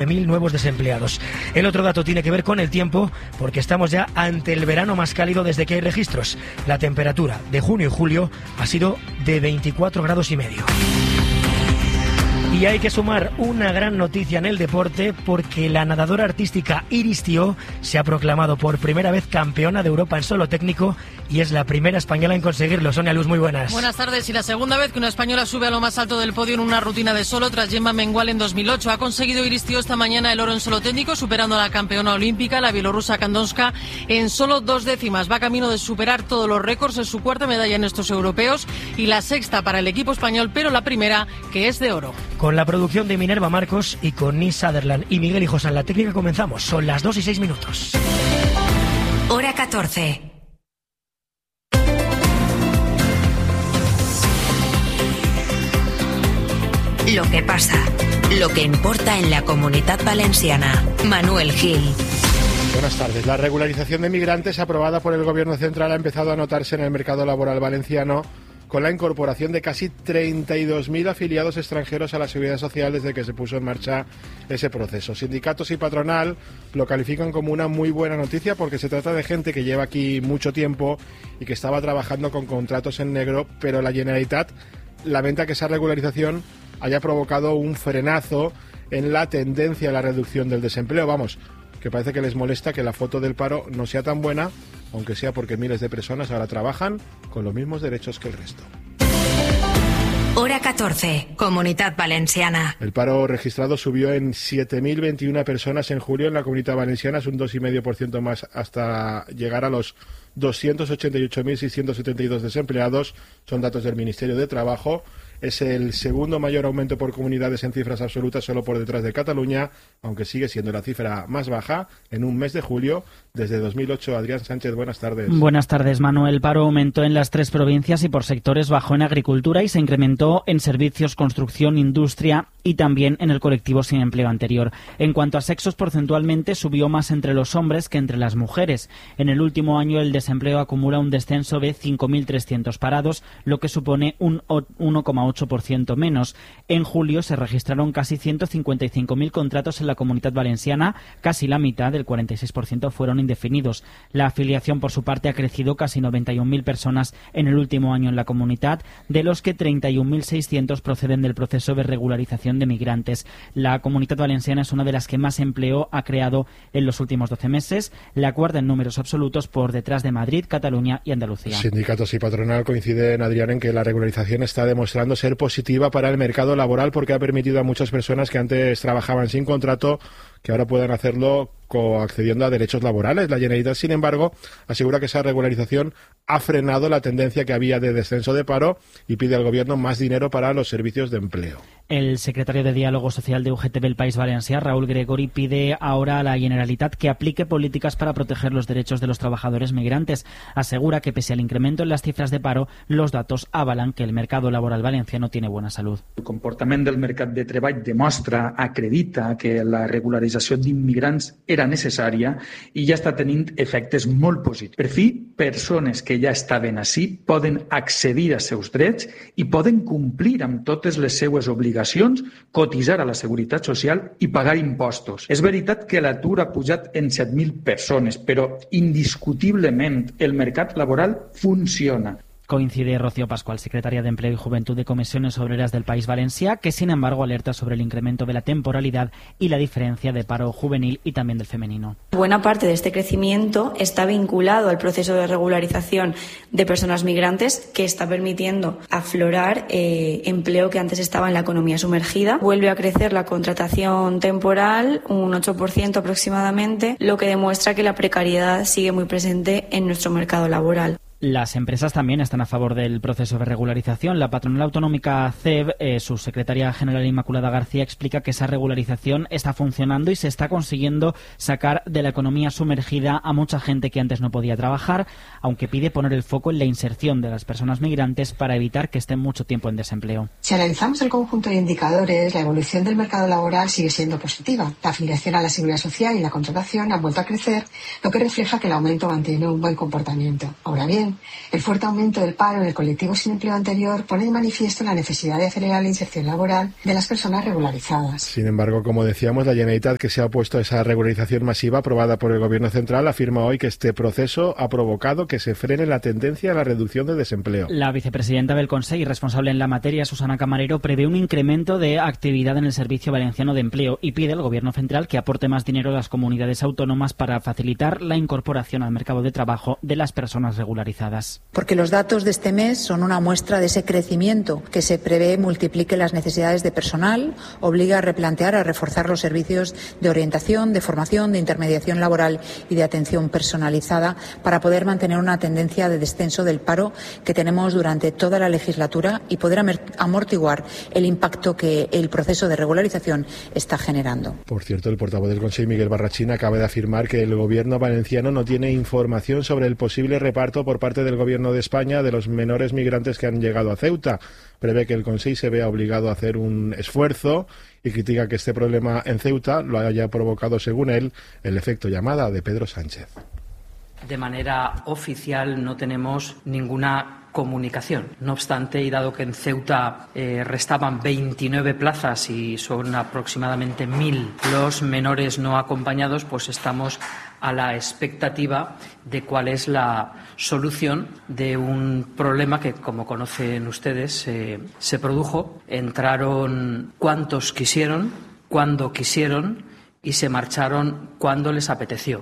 20.000 nuevos desempleados. El otro dato tiene que ver con el tiempo, porque estamos ya ante el verano más cálido desde que hay registros. La temperatura de junio y julio ha sido de 24 grados y medio. Y hay que sumar una gran noticia en el deporte, porque la nadadora artística Iris Tió se ha proclamado por primera vez campeona de Europa en solo técnico y es la primera española en conseguirlo. Sonia Luz, muy buenas. Buenas tardes. Y la segunda vez que una española sube a lo más alto del podio en una rutina de solo tras Gemma Mengual en 2008. Ha conseguido Iris Tió esta mañana el oro en solo técnico, superando a la campeona olímpica, la bielorrusa Kandonska, en solo 2 décimas. Va camino de superar todos los récords. Es su cuarta medalla en estos europeos y la sexta para el equipo español, pero la primera que es de oro. Con la producción de Minerva Marcos y con Nis Sutherland y Miguel Hijos en la técnica comenzamos. Son las 2:06. Hora 14. Lo que pasa, lo que importa en la Comunitat Valenciana. Manuel Gil. Buenas tardes. La regularización de migrantes aprobada por el Gobierno central ha empezado a notarse en el mercado laboral valenciano, con la incorporación de casi 32.000 afiliados extranjeros a la Seguridad Social desde que se puso en marcha ese proceso. Sindicatos y patronal lo califican como una muy buena noticia, porque se trata de gente que lleva aquí mucho tiempo y que estaba trabajando con contratos en negro, pero la Generalitat lamenta que esa regularización haya provocado un frenazo en la tendencia a la reducción del desempleo. Vamos, que parece que les molesta que la foto del paro no sea tan buena, aunque sea porque miles de personas ahora trabajan con los mismos derechos que el resto. Hora 14, Comunitat Valenciana. El paro registrado subió en 7.021 personas en julio en la Comunitat Valenciana, es un 2,5% más hasta llegar a los 288.672 desempleados. Son datos del Ministerio de Trabajo. Es el segundo mayor aumento por comunidades en cifras absolutas, solo por detrás de Cataluña, aunque sigue siendo la cifra más baja en un mes de julio desde 2008. Adrián Sánchez, buenas tardes. Buenas tardes, Manuel. El paro aumentó en las 3 provincias y por sectores bajó en agricultura y se incrementó en servicios, construcción, industria y también en el colectivo sin empleo anterior. En cuanto a sexos, porcentualmente subió más entre los hombres que entre las mujeres. En el último año el desempleo acumula un descenso de 5.300 parados, lo que supone un 1,8% menos. En julio se registraron casi 155.000 contratos en la Comunitat Valenciana, casi la mitad, del 46%, fueron indefinidos. La afiliación, por su parte, ha crecido casi 91.000 personas en el último año en la comunidad, de los que 31.600 proceden del proceso de regularización de migrantes. La Comunitat Valenciana es una de las que más empleo ha creado en los últimos 12 meses, la cuarta en números absolutos, por detrás de Madrid, Cataluña y Andalucía. Sindicatos y patronal coinciden, Adrián, en que la regularización está demostrando ser positiva para el mercado laboral, porque ha permitido a muchas personas que antes trabajaban sin contrato que ahora puedan hacerlo accediendo a derechos laborales. La Generalitat, sin embargo, asegura que esa regularización ha frenado la tendencia que había de descenso de paro y pide al Gobierno más dinero para los servicios de empleo. El secretario de Diálogo Social de UGT del País Valencià, Raúl Gregori, pide ahora a la Generalitat que aplique políticas para proteger los derechos de los trabajadores migrantes. Asegura que, pese al incremento en las cifras de paro, los datos avalan que el mercado laboral valenciano tiene buena salud. El comportament del mercat de treball demostra, acredita que la regularització d'immigrants era necessària i ja està tenint efectes molt positius. Per fi, persones que ja estaven ací poden accedir als seus drets i poden complir amb totes les seues obligacions, cotitzar a la Seguretat Social i pagar impostos. És veritat que l'atur ha pujat en 7.000 persones, però indiscutiblement el mercat laboral funciona. Coincide Rocío Pascual, secretaria de Empleo y Juventud de Comisiones Obreras del País Valencià, que sin embargo alerta sobre el incremento de la temporalidad y la diferencia de paro juvenil y también del femenino. Buena parte de este crecimiento está vinculado al proceso de regularización de personas migrantes, que está permitiendo aflorar empleo que antes estaba en la economía sumergida. Vuelve a crecer la contratación temporal, un 8% aproximadamente, lo que demuestra que la precariedad sigue muy presente en nuestro mercado laboral. Las empresas también están a favor del proceso de regularización. La patronal autonómica CEB, su secretaria general Inmaculada García, explica que esa regularización está funcionando y se está consiguiendo sacar de la economía sumergida a mucha gente que antes no podía trabajar, aunque pide poner el foco en la inserción de las personas migrantes para evitar que estén mucho tiempo en desempleo. Si analizamos el conjunto de indicadores, la evolución del mercado laboral sigue siendo positiva. La afiliación a la Seguridad Social y la contratación han vuelto a crecer, lo que refleja que el aumento mantiene un buen comportamiento. Ahora bien, También el fuerte aumento del paro en el colectivo sin empleo anterior pone de manifiesto la necesidad de acelerar la inserción laboral de las personas regularizadas. Sin embargo, como decíamos, la Generalitat, que se ha opuesto a esa regularización masiva aprobada por el Gobierno central, afirma hoy que este proceso ha provocado que se frene la tendencia a la reducción del desempleo. La vicepresidenta del Consejo y responsable en la materia, Susana Camarero, prevé un incremento de actividad en el Servicio Valenciano de Empleo y pide al Gobierno central que aporte más dinero a las comunidades autónomas para facilitar la incorporación al mercado de trabajo de las personas regularizadas. Porque los datos de este mes son una muestra de ese crecimiento que se prevé multiplique las necesidades de personal, obliga a replantear, a reforzar los servicios de orientación, de formación, de intermediación laboral y de atención personalizada para poder mantener una tendencia de descenso del paro que tenemos durante toda la legislatura y poder amortiguar el impacto que el proceso de regularización está generando. Por cierto, el portavoz del Consejo, Miguel Barrachina, acaba de afirmar que el Gobierno valenciano no tiene información sobre el posible reparto por parte del Gobierno de España de los menores migrantes que han llegado a Ceuta. Prevé que el Consejo se vea obligado a hacer un esfuerzo y critica que este problema en Ceuta lo haya provocado, según él, el efecto llamada de Pedro Sánchez. De manera oficial no tenemos ninguna comunicación. No obstante, y dado que en Ceuta restaban 29 plazas y son aproximadamente 1.000 los menores no acompañados, pues estamos a la expectativa de cuál es la solución de un problema que, como conocen ustedes, se produjo. Entraron cuantos quisieron, cuando quisieron y se marcharon cuando les apeteció.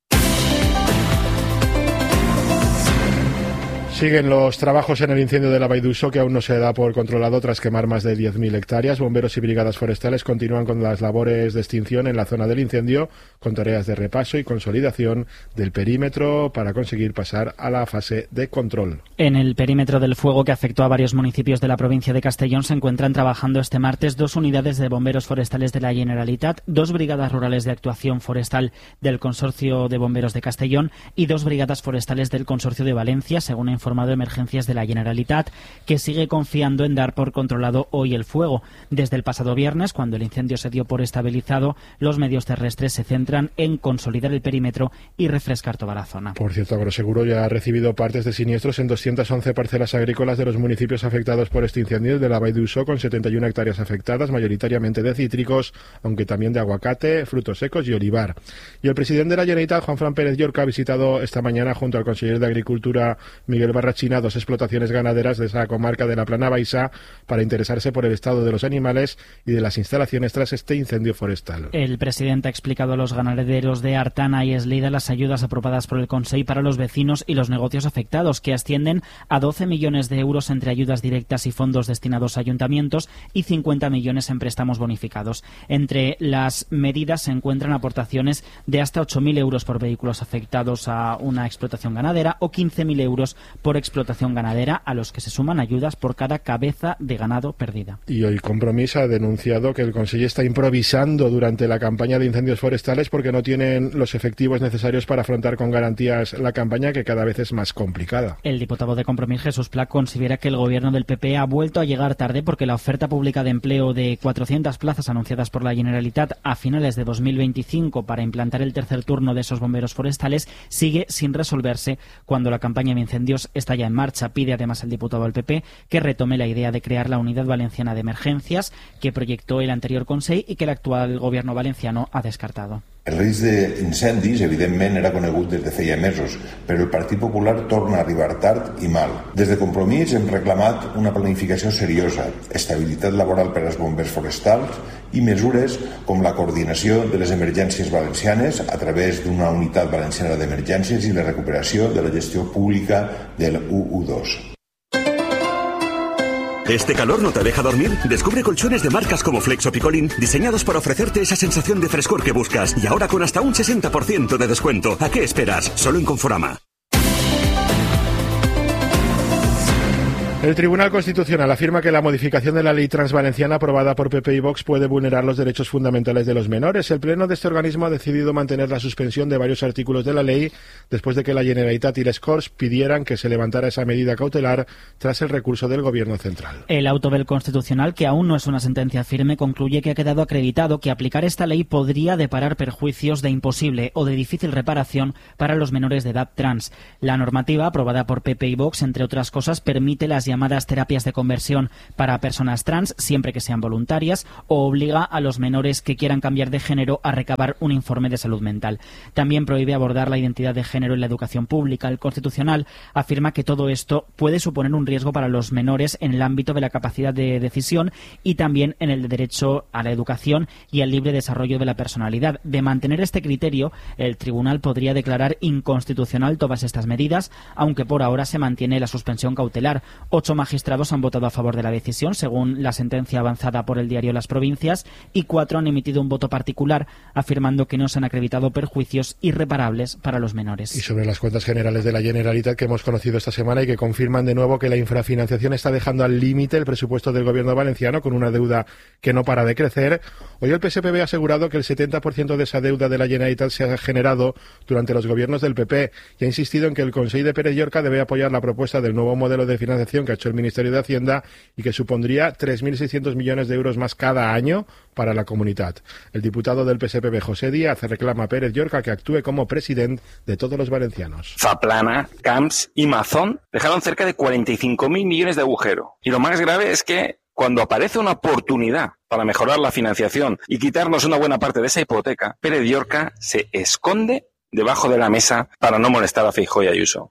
Siguen los trabajos en el incendio de la Vall d'Uixó, que aún no se da por controlado tras quemar más de 10.000 hectáreas. Bomberos y brigadas forestales continúan con las labores de extinción en la zona del incendio, con tareas de repaso y consolidación del perímetro para conseguir pasar a la fase de control. En el perímetro del fuego que afectó a varios municipios de la provincia de Castellón se encuentran trabajando este martes 2 unidades de bomberos forestales de la Generalitat, 2 brigadas rurales de actuación forestal del Consorcio de Bomberos de Castellón y 2 brigadas forestales del Consorcio de Valencia, según ha informado Emergencias de la Generalitat, que sigue confiando en dar por controlado hoy el fuego. Desde el pasado viernes, cuando el incendio se dio por estabilizado, los medios terrestres se centran en consolidar el perímetro y refrescar toda la zona. Por cierto, Agroseguro ya ha recibido partes de siniestros en 211 parcelas agrícolas de los municipios afectados por este incendio de la Vall d'Uixó, con 71 hectáreas afectadas, mayoritariamente de cítricos, aunque también de aguacate, frutos secos y olivar. Y el presidente de la Generalitat, Juanfran Pérez Llorca, ha visitado esta mañana junto al consejero de Agricultura, Miguel Barrachina, 2 explotaciones ganaderas de esa comarca de la Plana Baixá para interesarse por el estado de los animales y de las instalaciones tras este incendio forestal. El presidente ha explicado a los ganaderos de Artana y Eslida las ayudas aprobadas por el Consejo para los vecinos y los negocios afectados, que ascienden a 12 millones de euros entre ayudas directas y fondos destinados a ayuntamientos y 50 millones en préstamos bonificados. Entre las medidas se encuentran aportaciones de hasta 8.000 euros por vehículos afectados a una explotación ganadera o 15.000 euros por explotación ganadera, a los que se suman ayudas por cada cabeza de ganado perdida. Y hoy Compromís ha denunciado que el Consejo está improvisando durante la campaña de incendios forestales porque no tienen los efectivos necesarios para afrontar con garantías la campaña, que cada vez es más complicada. El diputado de Compromís, Jesús Pla, considera que el gobierno del PP ha vuelto a llegar tarde porque la oferta pública de empleo de 400 plazas anunciadas por la Generalitat a finales de 2025 para implantar el tercer turno de esos bomberos forestales sigue sin resolverse cuando la campaña de incendios está ya en marcha. Pide además el diputado del PP que retome la idea de crear la Unidad Valenciana de Emergencias que proyectó el anterior Consell i que el actual gobierno valenciano ha descartado. El risc d'incendis, evidentment, era conegut des de feia mesos, però el Partit Popular torna a arribar tard i mal. Des de Compromís hem reclamat una planificació seriosa, estabilitat laboral per als bombers forestals i mesures com la coordinació de les emergències valencianes a través d'una unitat valenciana d'emergències i la recuperació de la gestió pública del UU2. ¿Este calor no te deja dormir? Descubre colchones de marcas como Flex o Picolín, diseñados para ofrecerte esa sensación de frescor que buscas. Y ahora con hasta un 60% de descuento. ¿A qué esperas? Solo en Conforama. El Tribunal Constitucional afirma que la modificación de la ley transvalenciana aprobada por PP y Vox puede vulnerar los derechos fundamentales de los menores. El Pleno de este organismo ha decidido mantener la suspensión de varios artículos de la ley después de que la Generalitat y les Corts pidieran que se levantara esa medida cautelar tras el recurso del Gobierno central. El auto del Constitucional, que aún no es una sentencia firme, concluye que ha quedado acreditado que aplicar esta ley podría deparar perjuicios de imposible o de difícil reparación para los menores de edad trans. La normativa, aprobada por PP y Vox, entre otras cosas, permite las llamadas terapias de conversión para personas trans, siempre que sean voluntarias, o obliga a los menores que quieran cambiar de género a recabar un informe de salud mental. También prohíbe abordar la identidad de género en la educación pública. El Constitucional afirma que todo esto puede suponer un riesgo para los menores en el ámbito de la capacidad de decisión y también en el derecho a la educación y al libre desarrollo de la personalidad. De mantener este criterio, el Tribunal podría declarar inconstitucional todas estas medidas, aunque por ahora se mantiene la suspensión cautelar. 8 magistrados han votado a favor de la decisión, según la sentencia avanzada por el diario Las Provincias, y 4 han emitido un voto particular, afirmando que no se han acreditado perjuicios irreparables para los menores. Y sobre las cuentas generales de la Generalitat que hemos conocido esta semana y que confirman de nuevo que la infrafinanciación está dejando al límite el presupuesto del Gobierno valenciano, con una deuda que no para de crecer. Hoy el PSPB ha asegurado que el 70% de esa deuda de la Generalitat se ha generado durante los gobiernos del PP y ha insistido en que el Consell de Pérez Llorca debe apoyar la propuesta del nuevo modelo de financiación que ha hecho el Ministerio de Hacienda y que supondría 3.600 millones de euros más cada año para la comunidad. El diputado del PSPB, José Díaz, reclama a Pérez Llorca que actúe como presidente de todos los valencianos. Zaplana, Camps y Mazón dejaron cerca de 45.000 millones de agujero. Y lo más grave es que cuando aparece una oportunidad para mejorar la financiación y quitarnos una buena parte de esa hipoteca, Pérez Llorca se esconde debajo de la mesa para no molestar a Feijóo y Ayuso.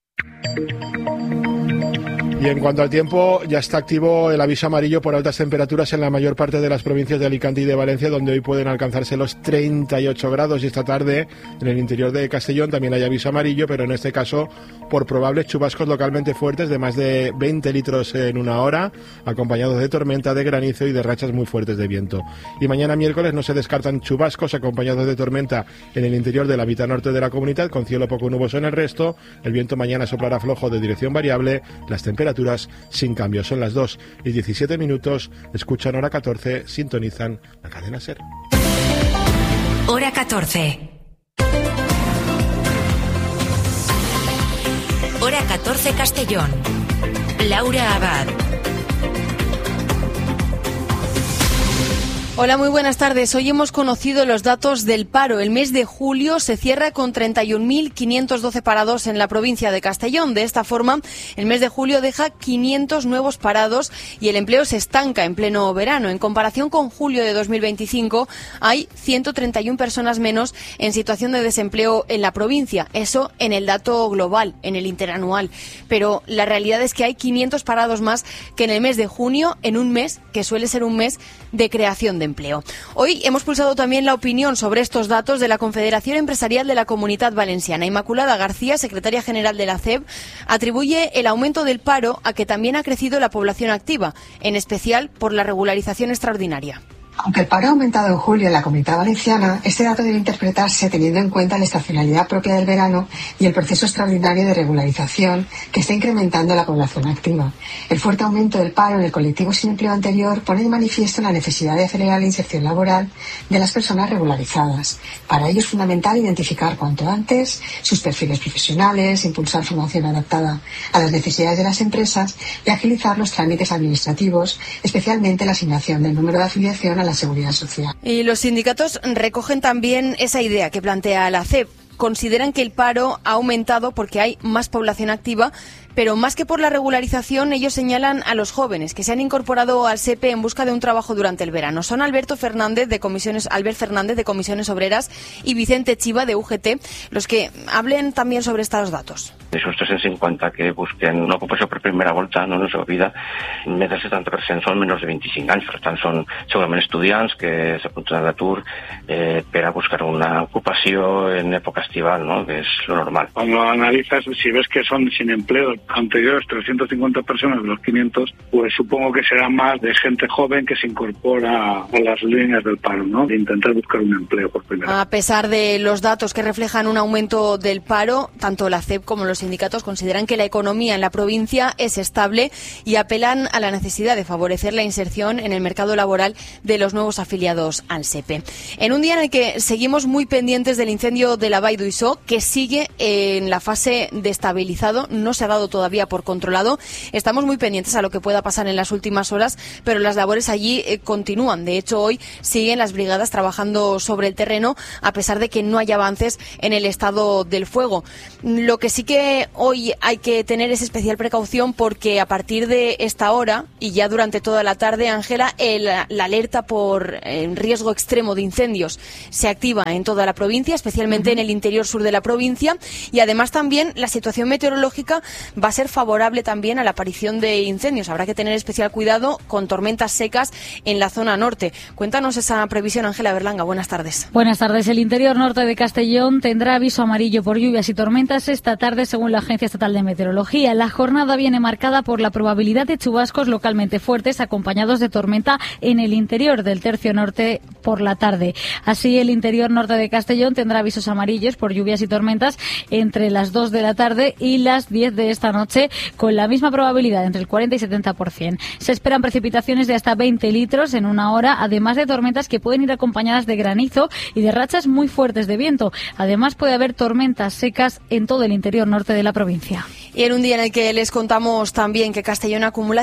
Y en cuanto al tiempo, ya está activo el aviso amarillo por altas temperaturas en la mayor parte de las provincias de Alicante y de Valencia, donde hoy pueden alcanzarse los 38 grados. Y esta tarde, en el interior de Castellón, también hay aviso amarillo, pero en este caso por probables chubascos localmente fuertes de más de 20 litros en una hora, acompañados de tormenta, de granizo y de rachas muy fuertes de viento. Y mañana miércoles no se descartan chubascos acompañados de tormenta en el interior de la mitad norte de la comunidad, con cielo poco nuboso en el resto. El viento mañana soplará flojo de dirección variable. Las temperaturas sin cambio. Son las 2:17. Escuchan Hora 14, sintonizan la cadena SER. Hora 14. Hora 14 Castellón. Laura Abad. Hola, muy buenas tardes. Hoy hemos conocido los datos del paro. El mes de julio se cierra con 31.512 parados en la provincia de Castellón. De esta forma, el mes de julio deja 500 nuevos parados y el empleo se estanca en pleno verano. En comparación con julio de 2025, hay 131 personas menos en situación de desempleo en la provincia. Eso en el dato global, en el interanual. Pero la realidad es que hay 500 parados más que en el mes de junio, en un mes que suele ser un mes de creación de empleo. Hoy hemos pulsado también la opinión sobre estos datos de la Confederación Empresarial de la Comunidad Valenciana. Inmaculada García, secretaria general de la CEB, atribuye el aumento del paro a que también ha crecido la población activa, en especial por la regularización extraordinaria. Aunque el paro ha aumentado en julio en la Comunidad Valenciana, este dato debe interpretarse teniendo en cuenta la estacionalidad propia del verano y el proceso extraordinario de regularización que está incrementando la población activa. El fuerte aumento del paro en el colectivo sin empleo anterior pone de manifiesto la necesidad de acelerar la inserción laboral de las personas regularizadas. Para ello es fundamental identificar cuanto antes sus perfiles profesionales, impulsar formación adaptada a las necesidades de las empresas y agilizar los trámites administrativos, especialmente la asignación del número de afiliación a la Seguridad Social. Y los sindicatos recogen también esa idea que plantea la CEB. Consideran que el paro ha aumentado porque hay más población activa, pero más que por la regularización, ellos señalan a los jóvenes que se han incorporado al SEPE en busca de un trabajo durante el verano. Son Albert Fernández de Comisiones Obreras y Vicente Chiva de UGT los que hablen también sobre estos datos. D'això es en cuenta que busquen una ocupació per primera volta, no se olvida, més del 70% són menors de 25 anys, per tant són segurament estudiants que s'apunten a l'atur per a buscar una ocupació en època estival, ¿no? Que es lo normal. Cuando analizas, si ves que son sin empleo anteriores 350 personas de los 500, pues supongo que será más de gente joven que se incorpora a las líneas del paro, ¿no? De intentar buscar un empleo por primera vez. A pesar de los datos que reflejan un aumento del paro, tanto la CEB como los sindicatos consideran que la economía en la provincia es estable y apelan a la necesidad de favorecer la inserción en el mercado laboral de los nuevos afiliados al SEPE. En un día en el que seguimos muy pendientes del incendio de la Vall d'Uixó, que sigue en la fase de estabilizado, no se ha dado todavía por controlado. Estamos muy pendientes a lo que pueda pasar en las últimas horas, pero las labores allí continúan. De hecho, hoy siguen las brigadas trabajando sobre el terreno, a pesar de que no hay avances en el estado del fuego. Lo que sí que hoy hay que tener es especial precaución, porque a partir de esta hora y ya durante toda la tarde, Ángela, la alerta por riesgo extremo de incendios se activa en toda la provincia, especialmente en el interior sur de la provincia, y además también la situación meteorológica va a ser favorable también a la aparición de incendios. Habrá que tener especial cuidado con tormentas secas en la zona norte. Cuéntanos esa previsión, Ángela Berlanga. Buenas tardes. Buenas tardes. El interior norte de Castellón tendrá aviso amarillo por lluvias y tormentas esta tarde, según la Agencia Estatal de Meteorología. La jornada viene marcada por la probabilidad de chubascos localmente fuertes, acompañados de tormenta en el interior del tercio norte por la tarde. Así, el interior norte de Castellón tendrá avisos amarillos por lluvias y tormentas entre las 2 de la tarde y las 10 de esta noche, con la misma probabilidad, entre el 40 y 70%. Se esperan precipitaciones de hasta 20 litros en una hora, además de tormentas que pueden ir acompañadas de granizo y de rachas muy fuertes de viento. Además, puede haber tormentas secas en todo el interior norte de la provincia. Y en un día en el que les contamos también que Castellón acumula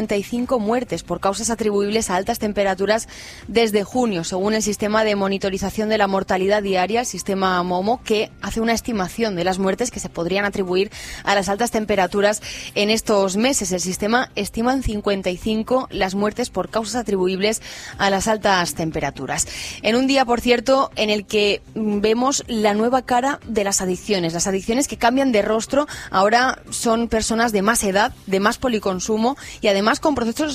55 muertes por causas atribuibles a altas temperaturas desde junio, según el sistema de monitorización de la mortalidad diaria, el sistema MOMO, que hace una estimación de las muertes que se podrían atribuir a las altas temperaturas en estos meses. El sistema estima en 55 las muertes por causas atribuibles a las altas temperaturas. En un día, por cierto, en el que vemos la nueva cara de las adicciones que cambian de rostro. Ahora son personas de más edad, de más policonsumo y además con procesos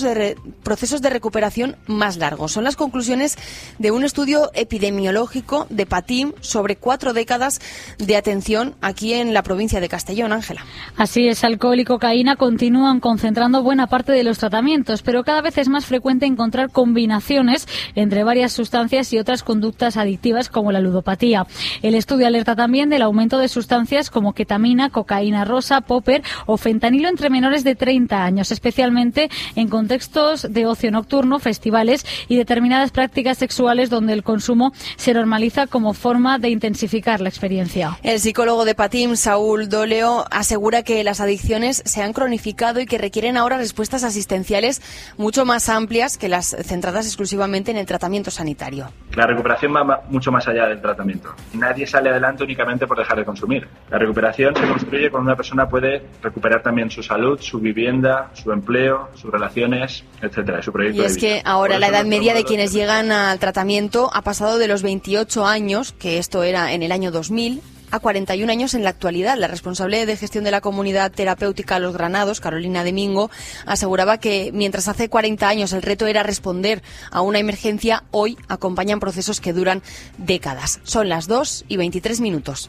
de recuperación más largos. Son las conclusiones de un estudio epidemiológico de PATIM sobre 4 décadas de atención aquí en la provincia de Castellón, Ángela. Así es, alcohol y cocaína continúan concentrando buena parte de los tratamientos, pero cada vez es más frecuente encontrar combinaciones entre varias sustancias y otras conductas adictivas como la ludopatía. El estudio alerta también del aumento de sustancias como ketamina, cocaína rosa, popper o fentanilo entre menores de 30 años, especialmente en contextos de ocio nocturno, festivales y determinadas prácticas sexuales donde el consumo se normaliza como forma de intensificar la experiencia. El psicólogo de PATIM, Saúl Doleo, asegura que las adicciones se han cronificado y que requieren ahora respuestas asistenciales mucho más amplias que las centradas exclusivamente en el tratamiento sanitario. La recuperación va mucho más allá del tratamiento. Nadie sale adelante únicamente por dejar de consumir. La recuperación se construye cuando una persona puede recuperar también su salud, su vivienda, su empleo, sus relaciones, etcétera, su proyecto de vida. Y es que ahora la edad media de quienes llegan al tratamiento ha pasado de los 28 años, que esto era en el año 2000, a 41 años en la actualidad. La responsable de gestión de la comunidad terapéutica Los Granados, Carolina Domingo, aseguraba que mientras hace 40 años el reto era responder a una emergencia, hoy acompañan procesos que duran décadas. Son las 2:23.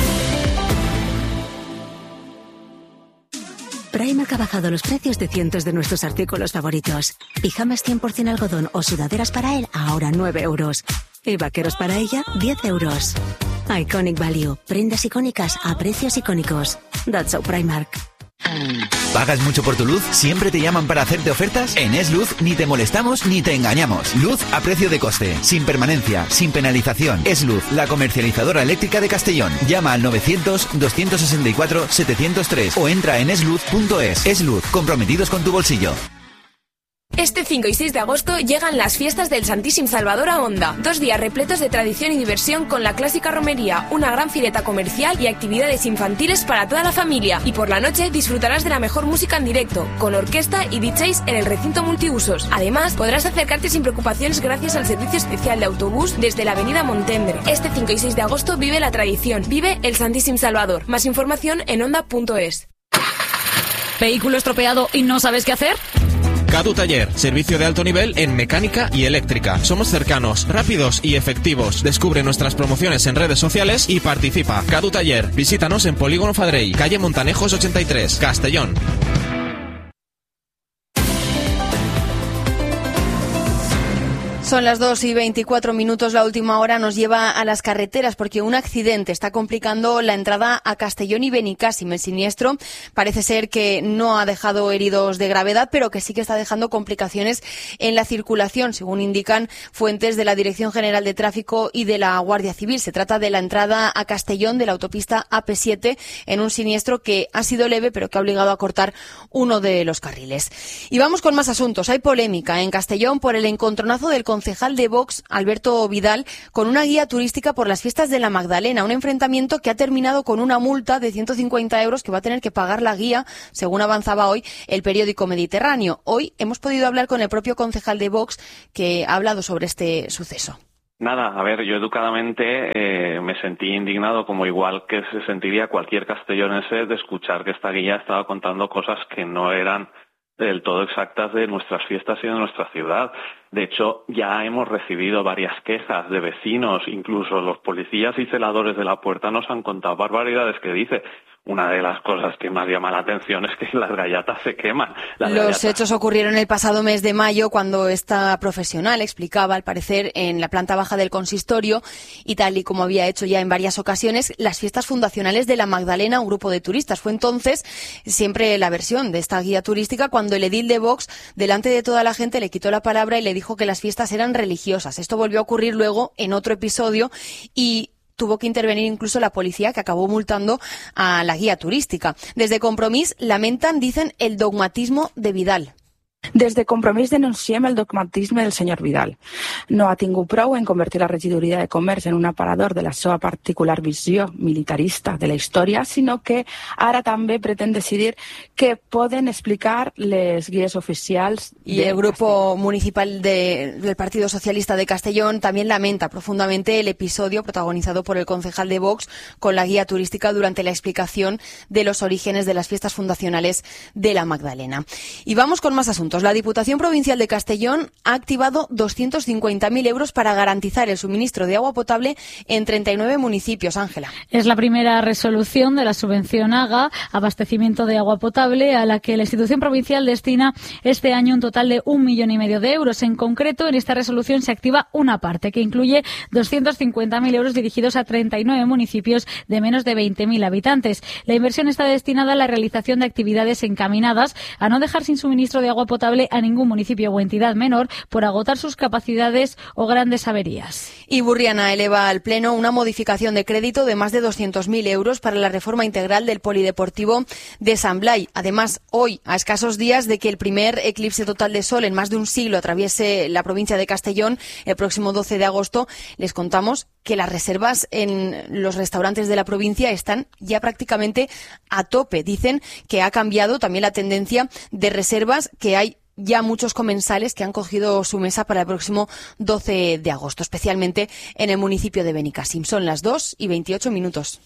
Primark ha bajado los precios de cientos de nuestros artículos favoritos. Pijamas 100% algodón o sudaderas para él, ahora 9 euros. Y vaqueros para ella, 10 euros. Iconic Value. Prendas icónicas a precios icónicos. That's so Primark. ¿Pagas mucho por tu luz? ¿Siempre te llaman para hacerte ofertas? En Es Luz ni te molestamos ni te engañamos. Luz a precio de coste, sin permanencia, sin penalización. Es Luz, la comercializadora eléctrica de Castellón. Llama al 900-264-703 o entra en esluz.es. Es Luz, comprometidos con tu bolsillo. Este 5 y 6 de agosto llegan las fiestas del Santíssim Salvador a Onda. 2 días repletos de tradición y diversión con la clásica romería, una gran fileta comercial y actividades infantiles para toda la familia. Y por la noche disfrutarás de la mejor música en directo, con orquesta y DJs en el recinto multiusos. Además, podrás acercarte sin preocupaciones gracias al servicio especial de autobús desde la avenida Montembre. Este 5 y 6 de agosto vive la tradición, vive el Santíssim Salvador. Más información en onda.es. ¿Vehículo estropeado y no sabes qué hacer? Cadu Taller, servicio de alto nivel en mecánica y eléctrica. Somos cercanos, rápidos y efectivos. Descubre nuestras promociones en redes sociales y participa. Cadu Taller, visítanos en Polígono Fadrey, calle Montanejos 83, Castellón. Son las 2:24, la última hora nos lleva a las carreteras porque un accidente está complicando la entrada a Castellón y Benicàssim. El siniestro parece ser que no ha dejado heridos de gravedad, pero que sí que está dejando complicaciones en la circulación, según indican fuentes de la Dirección General de Tráfico y de la Guardia Civil. Se trata de la entrada a Castellón de la autopista AP7 en un siniestro que ha sido leve, pero que ha obligado a cortar uno de los carriles. Y vamos con más asuntos. Hay polémica en Castellón por el encontronazo del concejal de Vox, Alberto Vidal, con una guía turística por las fiestas de la Magdalena. Un enfrentamiento que ha terminado con una multa de 150 euros que va a tener que pagar la guía, según avanzaba hoy el periódico Mediterráneo. Hoy hemos podido hablar con el propio concejal de Vox, que ha hablado sobre este suceso. Nada, a ver, yo educadamente me sentí indignado, como igual que se sentiría cualquier castellonense, de escuchar que esta guía estaba contando cosas que no eran del todo exactas de nuestras fiestas y de nuestra ciudad. De hecho, ya hemos recibido varias quejas de vecinos, incluso los policías y celadores de la puerta nos han contado barbaridades que dice. Una de las cosas que más llama la atención es que las gallatas se queman. Los hechos ocurrieron el pasado mes de mayo, cuando esta profesional explicaba, al parecer, en la planta baja del consistorio, y tal y como había hecho ya en varias ocasiones, las fiestas fundacionales de la Magdalena, un grupo de turistas. Fue entonces siempre la versión de esta guía turística cuando el edil de Vox, delante de toda la gente, le quitó la palabra y le dijo que las fiestas eran religiosas. Esto volvió a ocurrir luego en otro episodio y tuvo que intervenir incluso la policía, que acabó multando a la guía turística. Desde Compromís lamentan, dicen, el dogmatismo de Vidal. Des de Compromís denunciem el dogmatisme del senyor Vidal. No ha tingut prou en convertir la regidoria de comerç en un aparador de la seva particular visió militarista de la història, sinó que ara també pretén decidir què poden explicar les guies oficials. Y el grupo municipal del Partido Socialista de Castellón también lamenta profundamente el episodio protagonizado por el concejal de Vox con la guía turística durante la explicación de los orígenes de las fiestas fundacionales de la Magdalena. Y vamos con más asuntos. La Diputación Provincial de Castellón ha activado 250.000 euros para garantizar el suministro de agua potable en 39 municipios. Ángela. Es la primera resolución de la subvención AGA, abastecimiento de agua potable, a la que la institución provincial destina este año un total de 1,5 millones de euros. En concreto, en esta resolución se activa una parte que incluye 250.000 euros dirigidos a 39 municipios de menos de 20.000 habitantes. La inversión está destinada a la realización de actividades encaminadas a no dejar sin suministro de agua potable a ningún municipio o entidad menor por agotar sus capacidades o grandes averías. Y Burriana eleva al Pleno una modificación de crédito de más de 200.000 euros para la reforma integral del polideportivo de San Blai. Además, hoy, a escasos días de que el primer eclipse total de sol en más de un siglo atraviese la provincia de Castellón, el próximo 12 de agosto, les contamos que las reservas en los restaurantes de la provincia están ya prácticamente a tope. Dicen que ha cambiado también la tendencia de reservas, que hay ya muchos comensales que han cogido su mesa para el próximo 12 de agosto, especialmente en el municipio de Benicàssim. Son las 2:28.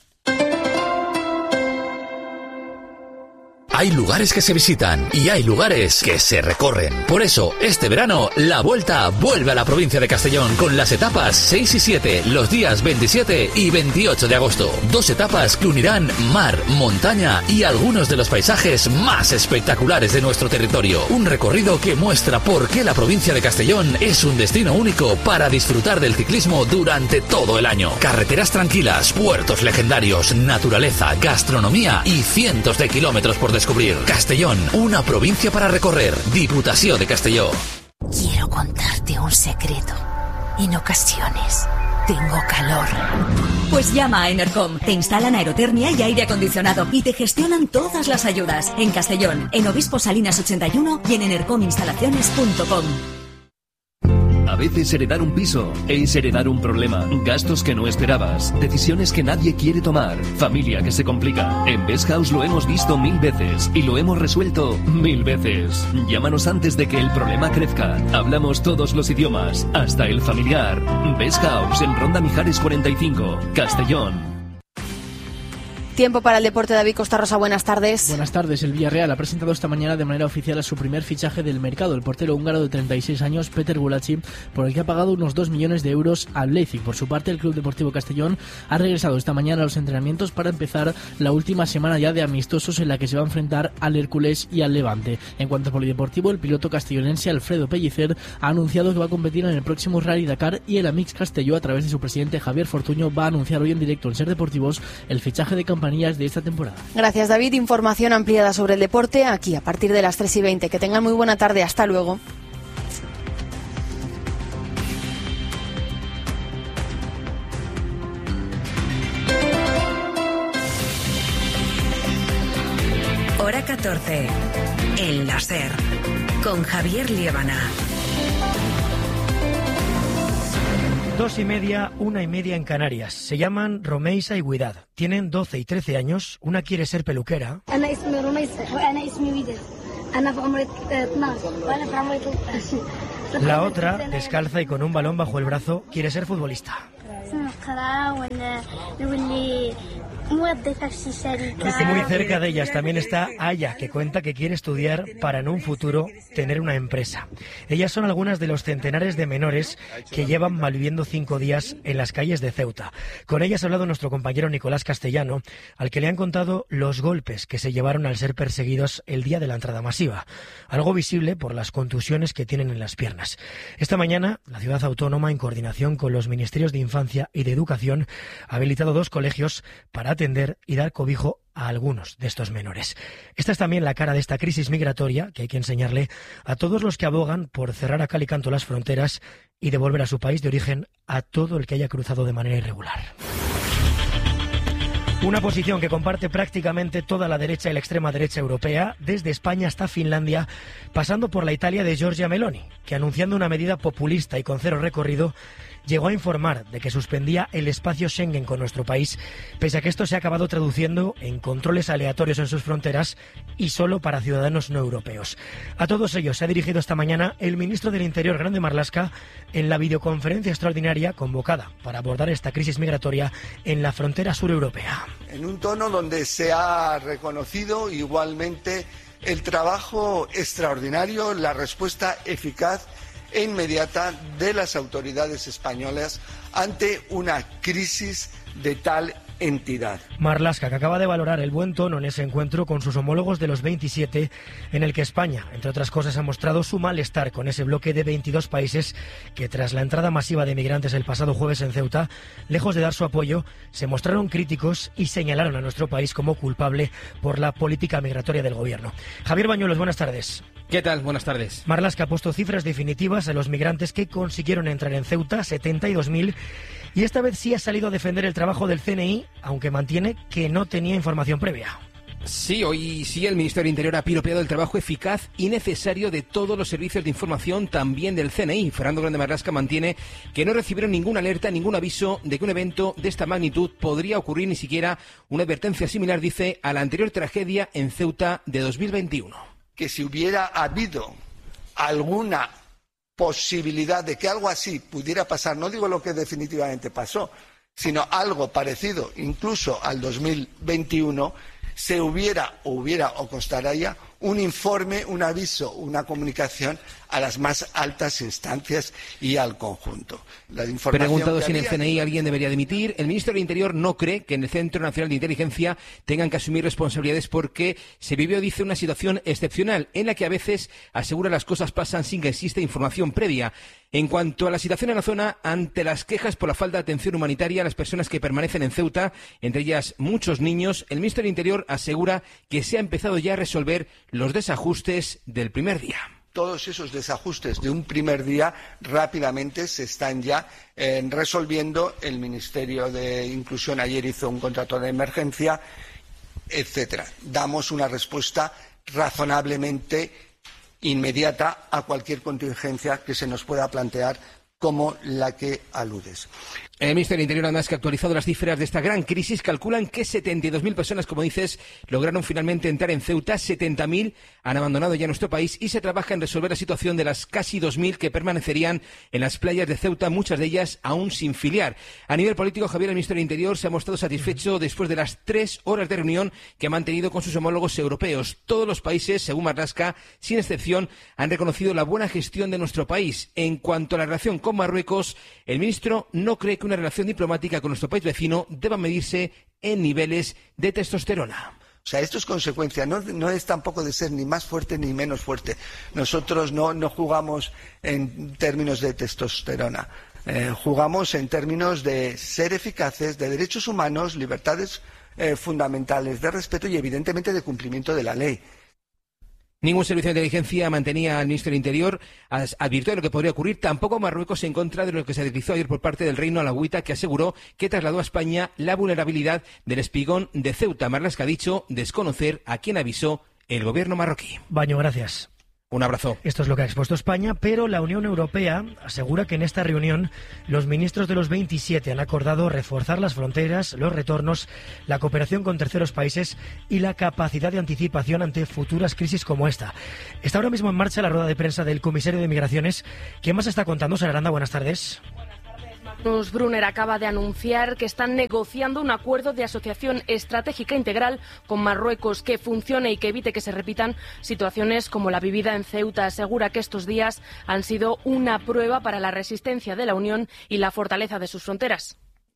Hay lugares que se visitan y hay lugares que se recorren. Por eso, este verano, la Vuelta vuelve a la provincia de Castellón con las etapas 6 y 7, los días 27 y 28 de agosto. 2 etapas que unirán mar, montaña y algunos de los paisajes más espectaculares de nuestro territorio. Un recorrido que muestra por qué la provincia de Castellón es un destino único para disfrutar del ciclismo durante todo el año. Carreteras tranquilas, puertos legendarios, naturaleza, gastronomía y cientos de kilómetros por descubrir. Castellón, una provincia para recorrer. Diputación de Castelló. Quiero contarte un secreto. En ocasiones tengo calor. Pues llama a Enercom. Te instalan aerotermia y aire acondicionado y te gestionan todas las ayudas. En Castellón, en Obispo Salinas 81 y en enercominstalaciones.com. A veces heredar un piso es heredar un problema, gastos que no esperabas, decisiones que nadie quiere tomar, familia que se complica. En Best House lo hemos visto 1000 veces y lo hemos resuelto 1000 veces. Llámanos antes de que el problema crezca. Hablamos todos los idiomas, hasta el familiar. Best House en Ronda Mijares 45, Castellón. Tiempo para el deporte. David Costa Rosa, buenas tardes. Buenas tardes. El Villarreal ha presentado esta mañana de manera oficial a su primer fichaje del mercado, el portero húngaro de 36 años, Peter Gulácsi, por el que ha pagado unos 2 millones de euros al Leipzig. Por su parte, el Club Deportivo Castellón ha regresado esta mañana a los entrenamientos para empezar la última semana ya de amistosos en la que se va a enfrentar al Hércules y al Levante. En cuanto a polideportivo, el piloto castellonense Alfredo Pellicer ha anunciado que va a competir en el próximo Rally Dakar y el Amix Castelló, a través de su presidente Javier Fortuño, va a anunciar hoy en directo en Ser Deportivos el fichaje de Campanillas de esta temporada. Gracias, David. Información ampliada sobre el deporte aquí a partir de las 3:20. Que tengan muy buena tarde. Hasta luego. Hora 14. El láser. Con Javier Liébana. 2:30, 1:30 en Canarias. Se llaman Romeisa y Guidad. Tienen 12 y 13 años. Una quiere ser peluquera. La otra, descalza y con un balón bajo el brazo, quiere ser futbolista. Muy cerca de ellas también está Aya, que cuenta que quiere estudiar para en un futuro tener una empresa. Ellas son algunas de los centenares de menores que llevan malviviendo 5 días en las calles de Ceuta. Con ellas ha hablado nuestro compañero Nicolás Castellano, al que le han contado los golpes que se llevaron al ser perseguidos el día de la entrada masiva. Algo visible por las contusiones que tienen en las piernas. Esta mañana, la ciudad autónoma, en coordinación con los ministerios de Infancia y de Educación, ha habilitado 2 colegios para atender y dar cobijo a algunos de estos menores. Esta es también la cara de esta crisis migratoria que hay que enseñarle a todos los que abogan por cerrar a cal y canto las fronteras y devolver a su país de origen a todo el que haya cruzado de manera irregular. Una posición que comparte prácticamente toda la derecha y la extrema derecha europea, desde España hasta Finlandia, pasando por la Italia de Giorgia Meloni, que anunciando una medida populista y con cero recorrido, llegó a informar de que suspendía el espacio Schengen con nuestro país, pese a que esto se ha acabado traduciendo en controles aleatorios en sus fronteras y solo para ciudadanos no europeos. A todos ellos se ha dirigido esta mañana el ministro del Interior, Grande Marlaska, en la videoconferencia extraordinaria convocada para abordar esta crisis migratoria en la frontera sureuropea. En un tono donde se ha reconocido igualmente el trabajo extraordinario, la respuesta eficaz e inmediata de las autoridades españolas ante una crisis de tal entidad. Marlaska, que acaba de valorar el buen tono en ese encuentro con sus homólogos de los 27, en el que España, entre otras cosas, ha mostrado su malestar con ese bloque de 22 países que, tras la entrada masiva de migrantes el pasado jueves en Ceuta, lejos de dar su apoyo, se mostraron críticos y señalaron a nuestro país como culpable por la política migratoria del gobierno. Javier Bañuelos, buenas tardes. ¿Qué tal? Buenas tardes. Marlaska ha puesto cifras definitivas a los migrantes que consiguieron entrar en Ceuta, 72.000, y esta vez sí ha salido a defender el trabajo del CNI, aunque mantiene que no tenía información previa. Sí, hoy sí el Ministerio del Interior ha piropeado el trabajo eficaz y necesario de todos los servicios de información, también del CNI. Fernando Grande Marlaska mantiene que no recibieron ninguna alerta, ningún aviso de que un evento de esta magnitud podría ocurrir, ni siquiera una advertencia similar, dice, a la anterior tragedia en Ceuta de 2021. Que si hubiera habido alguna posibilidad de que algo así pudiera pasar, no digo lo que definitivamente pasó, sino algo parecido incluso al 2021, se hubiera o constaría un informe, un aviso, una comunicación a las más altas instancias y al conjunto. Preguntado si en el CNI alguien debería dimitir, el ministro del Interior no cree que en el Centro Nacional de Inteligencia tengan que asumir responsabilidades porque se vivió, dice, una situación excepcional en la que a veces, asegura, las cosas pasan sin que exista información previa. En cuanto a la situación en la zona, ante las quejas por la falta de atención humanitaria a las personas que permanecen en Ceuta, entre ellas muchos niños, el ministro del Interior asegura que se ha empezado ya a resolver los desajustes del primer día. Todos esos desajustes de un primer día rápidamente se están ya resolviendo. El Ministerio de Inclusión ayer hizo un contrato de emergencia, etcétera. Damos una respuesta razonablemente inmediata a cualquier contingencia que se nos pueda plantear, como la que aludes. El Ministerio del Interior, además, que ha actualizado las cifras de esta gran crisis, calculan que 72.000 personas, como dices, lograron finalmente entrar en Ceuta. 70.000 han abandonado ya nuestro país y se trabaja en resolver la situación de las casi 2.000 que permanecerían en las playas de Ceuta, muchas de ellas aún sin filiar. A nivel político, Javier, el Ministerio del Interior se ha mostrado satisfecho después de las 3 horas de reunión que ha mantenido con sus homólogos europeos. Todos los países, según Marlaska, sin excepción, han reconocido la buena gestión de nuestro país. En cuanto a la relación con Marruecos, el ministro no cree que una relación diplomática con nuestro país vecino deba medirse en niveles de testosterona. O sea, esto es consecuencia, no es tampoco de ser ni más fuerte ni menos fuerte. Nosotros no jugamos en términos de testosterona, jugamos en términos de ser eficaces, de derechos humanos, libertades fundamentales, de respeto y evidentemente de cumplimiento de la ley. Ningún servicio de inteligencia mantenía al ministro del Interior, advirtió de lo que podría ocurrir. Tampoco Marruecos en contra de lo que se deslizó ayer por parte del Reino Alauita, que aseguró que trasladó a España la vulnerabilidad del espigón de Ceuta. Marlaska ha dicho desconocer a quien avisó el gobierno marroquí. Baño, gracias. Un abrazo. Esto es lo que ha expuesto España, pero la Unión Europea asegura que en esta reunión los ministros de los 27 han acordado reforzar las fronteras, los retornos, la cooperación con terceros países y la capacidad de anticipación ante futuras crisis como esta. Está ahora mismo en marcha la rueda de prensa del comisario de Migraciones. ¿Qué más está contando? Sara Aranda, buenas tardes. Magnus Brunner acaba de anunciar que están negociando un acuerdo de asociación estratégica integral con Marruecos que funcione y que evite que se repitan situaciones como la vivida en Ceuta. Asegura que estos días han sido una prueba para la resistencia de la Unión y la fortaleza de sus fronteras.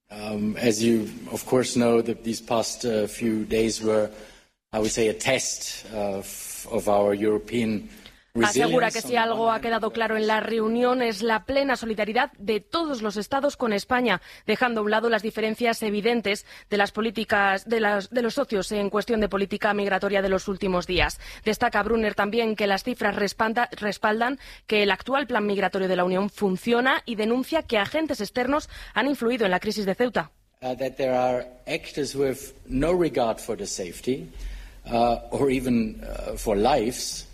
As you of course know, these past few days were, I would say, a test of our European. Asegura que si algo ha quedado claro en la reunión es la plena solidaridad de todos los Estados con España, dejando a un lado las diferencias evidentes de las políticas de los socios en cuestión de política migratoria de los últimos días. Destaca Brunner también que las cifras respaldan que el actual plan migratorio de la Unión funciona y denuncia que agentes externos han influido en la crisis de Ceuta. That there are actors with no regard for the safety or even for lives.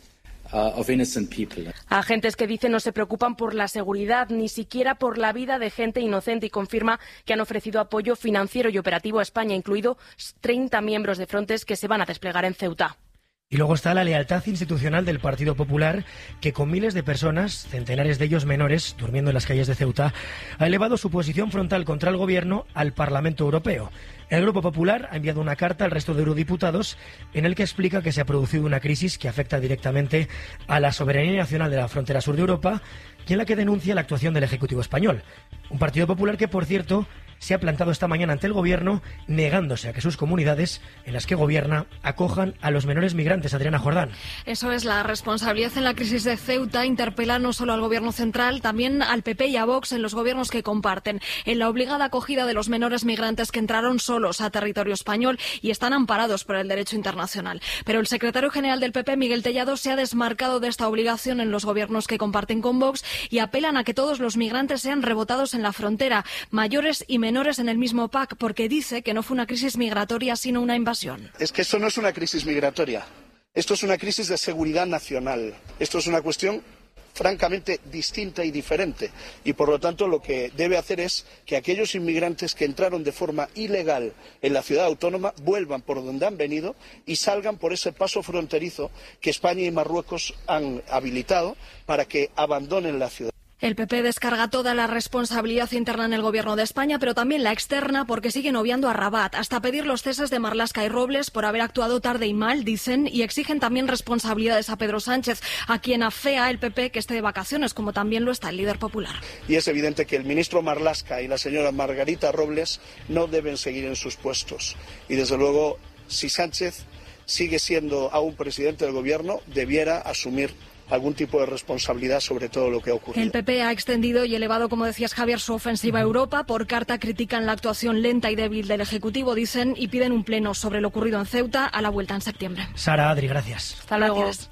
Of innocent people. Agentes que dicen no se preocupan por la seguridad, ni siquiera por la vida de gente inocente, y confirma que han ofrecido apoyo financiero y operativo a España, incluidos 30 miembros de Frontex que se van a desplegar en Ceuta. Y luego está la lealtad institucional del Partido Popular, que con miles de personas, centenares de ellos menores, durmiendo en las calles de Ceuta, ha elevado su posición frontal contra el Gobierno al Parlamento Europeo. El Grupo Popular ha enviado una carta al resto de eurodiputados en el que explica que se ha producido una crisis que afecta directamente a la soberanía nacional de la frontera sur de Europa y en la que denuncia la actuación del Ejecutivo español. Un Partido Popular que, por cierto, se ha plantado esta mañana ante el Gobierno, negándose a que sus comunidades, en las que gobierna, acojan a los menores migrantes. Adriana Jordán. Eso es, la responsabilidad en la crisis de Ceuta interpela no solo al Gobierno central, también al PP y a Vox en los gobiernos que comparten, en la obligada acogida de los menores migrantes que entraron solos a territorio español y están amparados por el derecho internacional. Pero el secretario general del PP, Miguel Tellado, se ha desmarcado de esta obligación en los gobiernos que comparten con Vox y apelan a que todos los migrantes sean rebotados en la frontera, mayores y menores en el mismo pack, porque dice que no fue una crisis migratoria sino una invasión. Es que esto no es una crisis migratoria, esto es una crisis de seguridad nacional, esto es una cuestión francamente distinta y diferente, y por lo tanto lo que debe hacer es que aquellos inmigrantes que entraron de forma ilegal en la ciudad autónoma vuelvan por donde han venido y salgan por ese paso fronterizo que España y Marruecos han habilitado para que abandonen la ciudad. El PP descarga toda la responsabilidad interna en el Gobierno de España, pero también la externa, porque siguen obviando a Rabat, hasta pedir los ceses de Marlaska y Robles por haber actuado tarde y mal, dicen, y exigen también responsabilidades a Pedro Sánchez, a quien afea el PP que esté de vacaciones, como también lo está el líder popular. Y es evidente que el ministro Marlaska y la señora Margarita Robles no deben seguir en sus puestos. Y desde luego, si Sánchez sigue siendo aún presidente del Gobierno, debiera asumir algún tipo de responsabilidad sobre todo lo que ha ocurrido. El PP ha extendido y elevado, como decías, Javier, su ofensiva a Europa. Por carta critican la actuación lenta y débil del Ejecutivo, dicen, y piden un pleno sobre lo ocurrido en Ceuta a la vuelta en septiembre. Sara, Adri, gracias. Hasta luego. Gracias.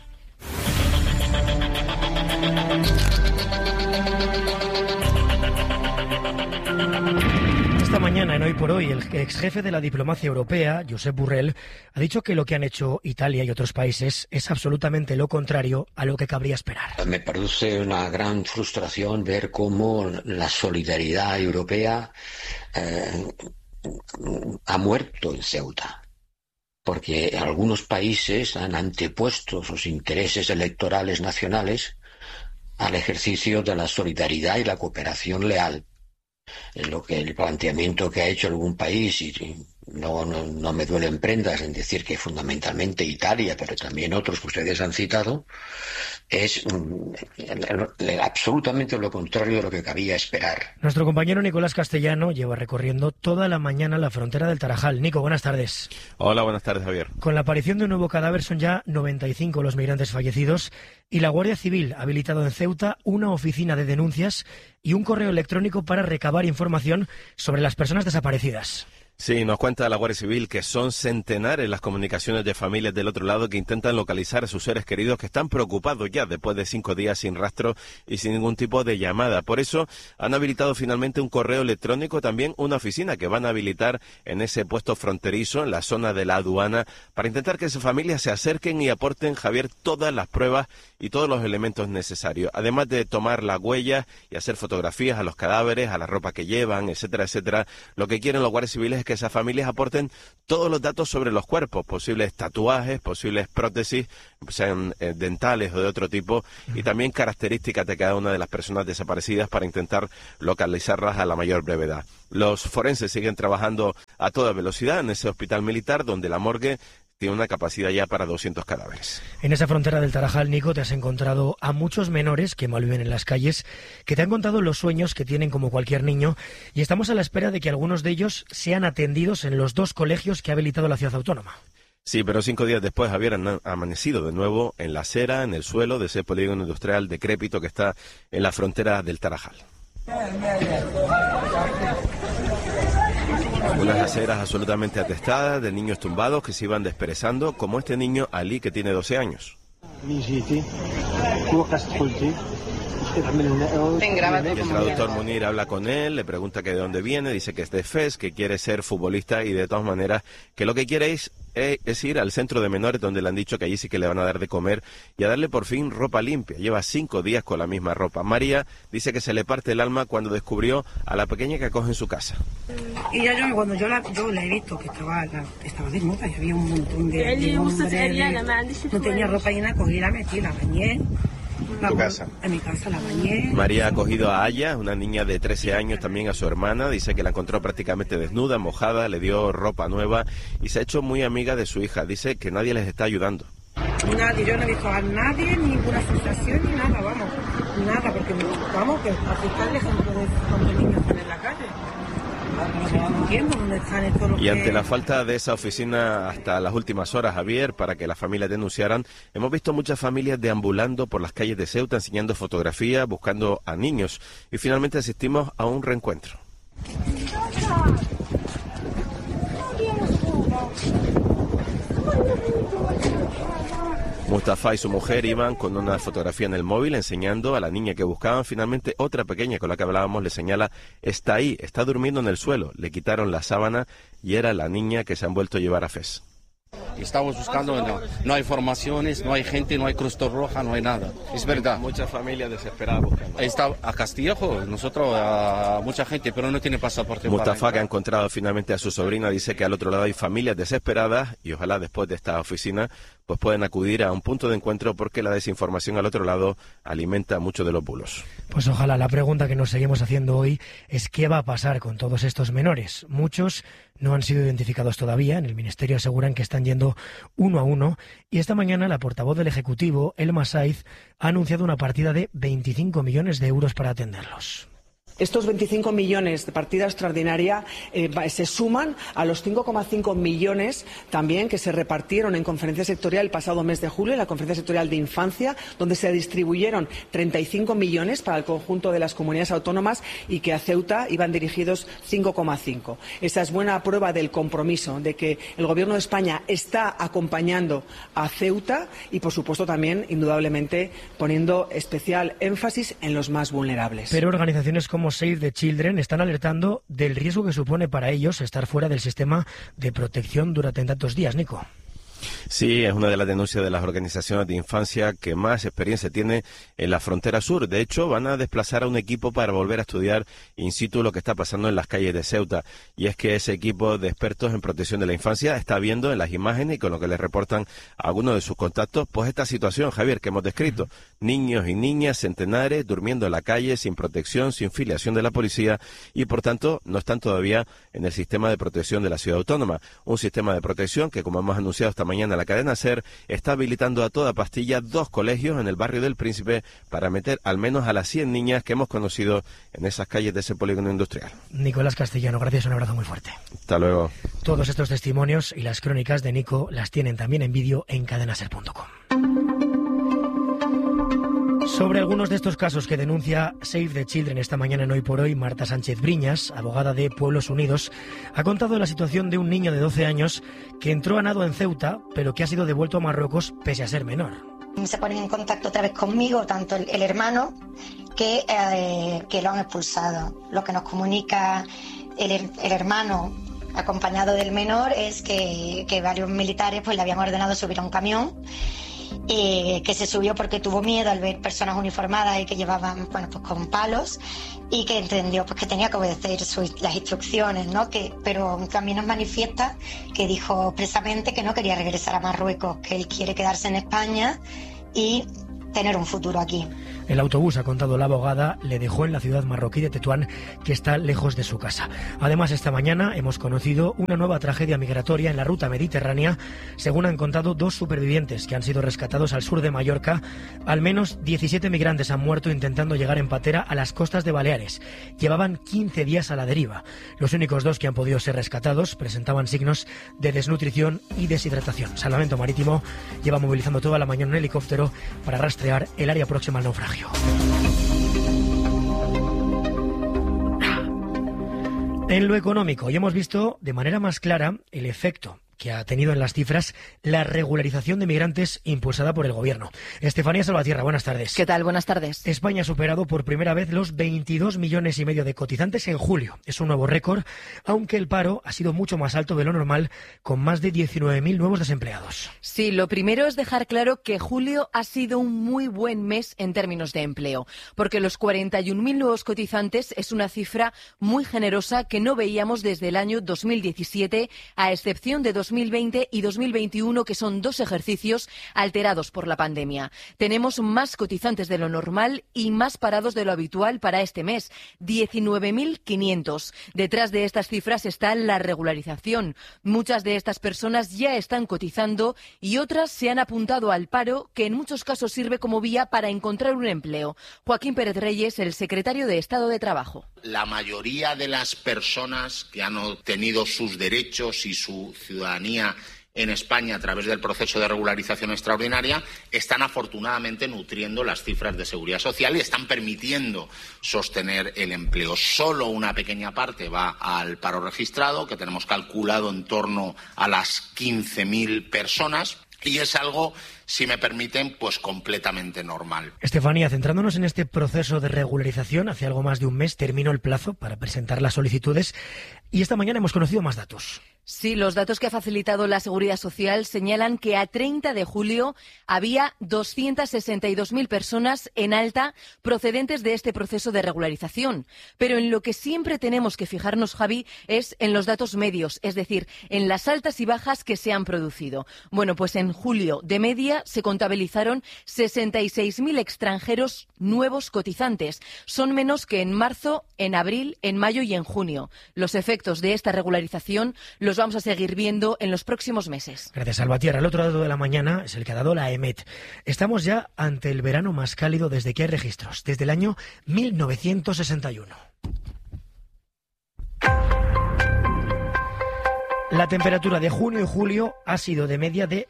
Esta mañana en Hoy por Hoy, el ex jefe de la diplomacia europea, Josep Borrell, ha dicho que lo que han hecho Italia y otros países es absolutamente lo contrario a lo que cabría esperar. Me produce una gran frustración ver cómo la solidaridad europea ha muerto en Ceuta, porque algunos países han antepuesto sus intereses electorales nacionales al ejercicio de la solidaridad y la cooperación leal. Lo que el planteamiento que ha hecho algún país, y no me duelen prendas en decir que fundamentalmente Italia, pero también otros que ustedes han citado, es absolutamente lo contrario de lo que cabía esperar. Nuestro compañero Nicolás Castellano lleva recorriendo toda la mañana la frontera del Tarajal. Nico, buenas tardes. Hola, buenas tardes, Javier. Con la aparición de un nuevo cadáver son ya 95 los migrantes fallecidos y la Guardia Civil ha habilitado en Ceuta una oficina de denuncias y un correo electrónico para recabar información sobre las personas desaparecidas. Sí, nos cuenta la Guardia Civil que son centenares las comunicaciones de familias del otro lado que intentan localizar a sus seres queridos que están preocupados ya después de 5 días sin rastro y sin ningún tipo de llamada. Por eso han habilitado finalmente un correo electrónico, también una oficina que van a habilitar en ese puesto fronterizo, en la zona de la aduana, para intentar que esas familias se acerquen y aporten, Javier, todas las pruebas y todos los elementos necesarios. Además de tomar las huellas y hacer fotografías a los cadáveres, a la ropa que llevan, etcétera, etcétera, lo que quieren los guardias civiles es que esas familias aporten todos los datos sobre los cuerpos, posibles tatuajes, posibles prótesis, sean dentales o de otro tipo, y también características de cada una de las personas desaparecidas para intentar localizarlas a la mayor brevedad. Los forenses siguen trabajando a toda velocidad en ese hospital militar donde la morgue tiene una capacidad ya para 200 cadáveres. En esa frontera del Tarajal, Nico, te has encontrado a muchos menores que malviven en las calles, que te han contado los sueños que tienen como cualquier niño, y estamos a la espera de que algunos de ellos sean atendidos en los 2 colegios que ha habilitado la ciudad autónoma. Sí, pero 5 días después habían amanecido de nuevo en la acera, en el suelo de ese polígono industrial decrépito que está en la frontera del Tarajal. Unas aceras absolutamente atestadas de niños tumbados que se iban desperezando, como este niño Ali, que tiene 12 años. El traductor Munir habla con él, le pregunta que de dónde viene, dice que es de Fez, que quiere ser futbolista y de todas maneras que lo que quiere es ir al centro de menores donde le han dicho que allí sí que le van a dar de comer y a darle por fin ropa limpia. Lleva 5 días con la misma ropa. María dice que se le parte el alma cuando descubrió a la pequeña que acoge en su casa. Y cuando yo la he visto que estaba desnuda y había un montón de hombres, no tenía ropa llena, cogí, la metí, la bañé. ¿En tu casa? En mi casa la bañé. María ha acogido a Aya, una niña de 13 años, también a su hermana. Dice que la encontró prácticamente desnuda, mojada, le dio ropa nueva y se ha hecho muy amiga de su hija. Dice que nadie les está ayudando. Nadie, yo no he visto a nadie, ninguna sensación ni nada, vamos. Nada, porque vamos, que aceptar el ejemplo de cuando niños están en la calle. Y ante la falta de esa oficina hasta las últimas horas, Javier, para que las familias denunciaran, hemos visto muchas familias deambulando por las calles de Ceuta, enseñando fotografías, buscando a niños. Y finalmente asistimos a un reencuentro. Mustafa y su mujer iban con una fotografía en el móvil enseñando a la niña que buscaban. Finalmente otra pequeña con la que hablábamos le señala, está ahí, está durmiendo en el suelo. Le quitaron la sábana y era la niña que se han vuelto a llevar a Fez. Estamos buscando, no hay formaciones, no hay gente, no hay Cruz Roja, no hay nada. Es verdad. Muchas familias desesperadas buscando. Está a Castillejo, nosotros, a mucha gente, pero no tiene pasaporte. Mustafa, que ha encontrado finalmente a su sobrina, dice que al otro lado hay familias desesperadas y ojalá después de esta oficina pues pueden acudir a un punto de encuentro porque la desinformación al otro lado alimenta mucho de los bulos. Pues ojalá. La pregunta que nos seguimos haciendo hoy es ¿qué va a pasar con todos estos menores? Muchos no han sido identificados todavía. En el Ministerio aseguran que están yendo uno a uno. Y esta mañana la portavoz del Ejecutivo, Elma Saiz, ha anunciado una partida de 25 millones de euros para atenderlos. Estos 25 millones de partida extraordinaria se suman a los 5,5 millones también que se repartieron en conferencia sectorial el pasado mes de julio, en la conferencia sectorial de infancia, donde se distribuyeron 35 millones para el conjunto de las comunidades autónomas y que a Ceuta iban dirigidos 5,5. Esa es buena prueba del compromiso, de que el Gobierno de España está acompañando a Ceuta y, por supuesto, también, indudablemente, poniendo especial énfasis en los más vulnerables. Pero organizaciones como como Save the Children están alertando del riesgo que supone para ellos estar fuera del sistema de protección durante tantos días, Nico. Sí, es una de las denuncias de las organizaciones de infancia que más experiencia tiene en la frontera sur. De hecho, van a desplazar a un equipo para volver a estudiar in situ lo que está pasando en las calles de Ceuta. Y es que ese equipo de expertos en protección de la infancia está viendo en las imágenes y con lo que les reportan a algunos de sus contactos, pues esta situación, Javier, que hemos descrito. Niños y niñas centenares durmiendo en la calle sin protección, sin filiación de la policía y, por tanto, no están todavía en el sistema de protección de la ciudad autónoma. Un sistema de protección que, como hemos anunciado esta mañana la cadena SER, está habilitando a toda pastilla 2 colegios en el barrio del Príncipe para meter al menos a las 100 niñas que hemos conocido en esas calles de ese polígono industrial. Nicolás Castellano, gracias, un abrazo muy fuerte. Hasta luego. Todos estos testimonios y las crónicas de Nico las tienen también en vídeo en cadenaser.com. Sobre algunos de estos casos que denuncia Save the Children esta mañana en Hoy por Hoy, Marta Sánchez Briñas, abogada de Pueblos Unidos, ha contado la situación de un niño de 12 años que entró a nado en Ceuta, pero que ha sido devuelto a Marruecos pese a ser menor. Se ponen en contacto otra vez conmigo, tanto el hermano que lo han expulsado. Lo que nos comunica el hermano, acompañado del menor, es que varios militares pues le habían ordenado subir a un camión. Que se subió porque tuvo miedo al ver personas uniformadas y que llevaban, pues con palos, y que entendió pues que tenía que obedecer las instrucciones, ¿no? Pero también nos manifiesta que dijo expresamente que no quería regresar a Marruecos, que él quiere quedarse en España y tener un futuro aquí. El autobús, ha contado la abogada, le dejó en la ciudad marroquí de Tetuán, que está lejos de su casa. Además, esta mañana hemos conocido una nueva tragedia migratoria en la ruta mediterránea. Según han contado 2 supervivientes que han sido rescatados al sur de Mallorca, al menos 17 migrantes han muerto intentando llegar en patera a las costas de Baleares. Llevaban 15 días a la deriva. Los únicos 2 que han podido ser rescatados presentaban signos de desnutrición y deshidratación. Salvamento Marítimo lleva movilizando toda la mañana un helicóptero para rastrear el área próxima al naufragio. En lo económico, hoy hemos visto de manera más clara el efecto que ha tenido en las cifras la regularización de migrantes impulsada por el Gobierno. Estefanía Salvatierra, buenas tardes. ¿Qué tal? Buenas tardes. España ha superado por primera vez los 22,5 millones de cotizantes en julio. Es un nuevo récord, aunque el paro ha sido mucho más alto de lo normal, con más de 19.000 nuevos desempleados. Sí, lo primero es dejar claro que julio ha sido un muy buen mes en términos de empleo, porque los 41.000 nuevos cotizantes es una cifra muy generosa que no veíamos desde el año 2017, a excepción de 2020 y 2021, que son 2 ejercicios alterados por la pandemia. Tenemos más cotizantes de lo normal y más parados de lo habitual para este mes, 19.500. Detrás de estas cifras está la regularización. Muchas de estas personas ya están cotizando y otras se han apuntado al paro, que en muchos casos sirve como vía para encontrar un empleo. Joaquín Pérez Reyes, el secretario de Estado de Trabajo. La mayoría de las personas que han obtenido sus derechos y su ciudadanía en España a través del proceso de regularización extraordinaria están afortunadamente nutriendo las cifras de seguridad social y están permitiendo sostener el empleo. Solo una pequeña parte va al paro registrado, que tenemos calculado en torno a las 15.000 personas. Y es algo, si me permiten, pues completamente normal. Estefanía, centrándonos en este proceso de regularización, hace algo más de un mes terminó el plazo para presentar las solicitudes y esta mañana hemos conocido más datos. Sí, los datos que ha facilitado la Seguridad Social señalan que a 30 de julio había 262.000 personas en alta procedentes de este proceso de regularización. Pero en lo que siempre tenemos que fijarnos, Javi, es en los datos medios, es decir, en las altas y bajas que se han producido. Bueno, pues en julio, de media, se contabilizaron 66.000 extranjeros nuevos cotizantes. Son menos que en marzo, en abril, en mayo y en junio. Los efectos de esta regularización los vamos a seguir viendo en los próximos meses. Gracias, Salvatierra. El otro dato de la mañana es el que ha dado la EMET. Estamos ya ante el verano más cálido desde que hay registros, desde el año 1961. La temperatura de junio y julio ha sido de media de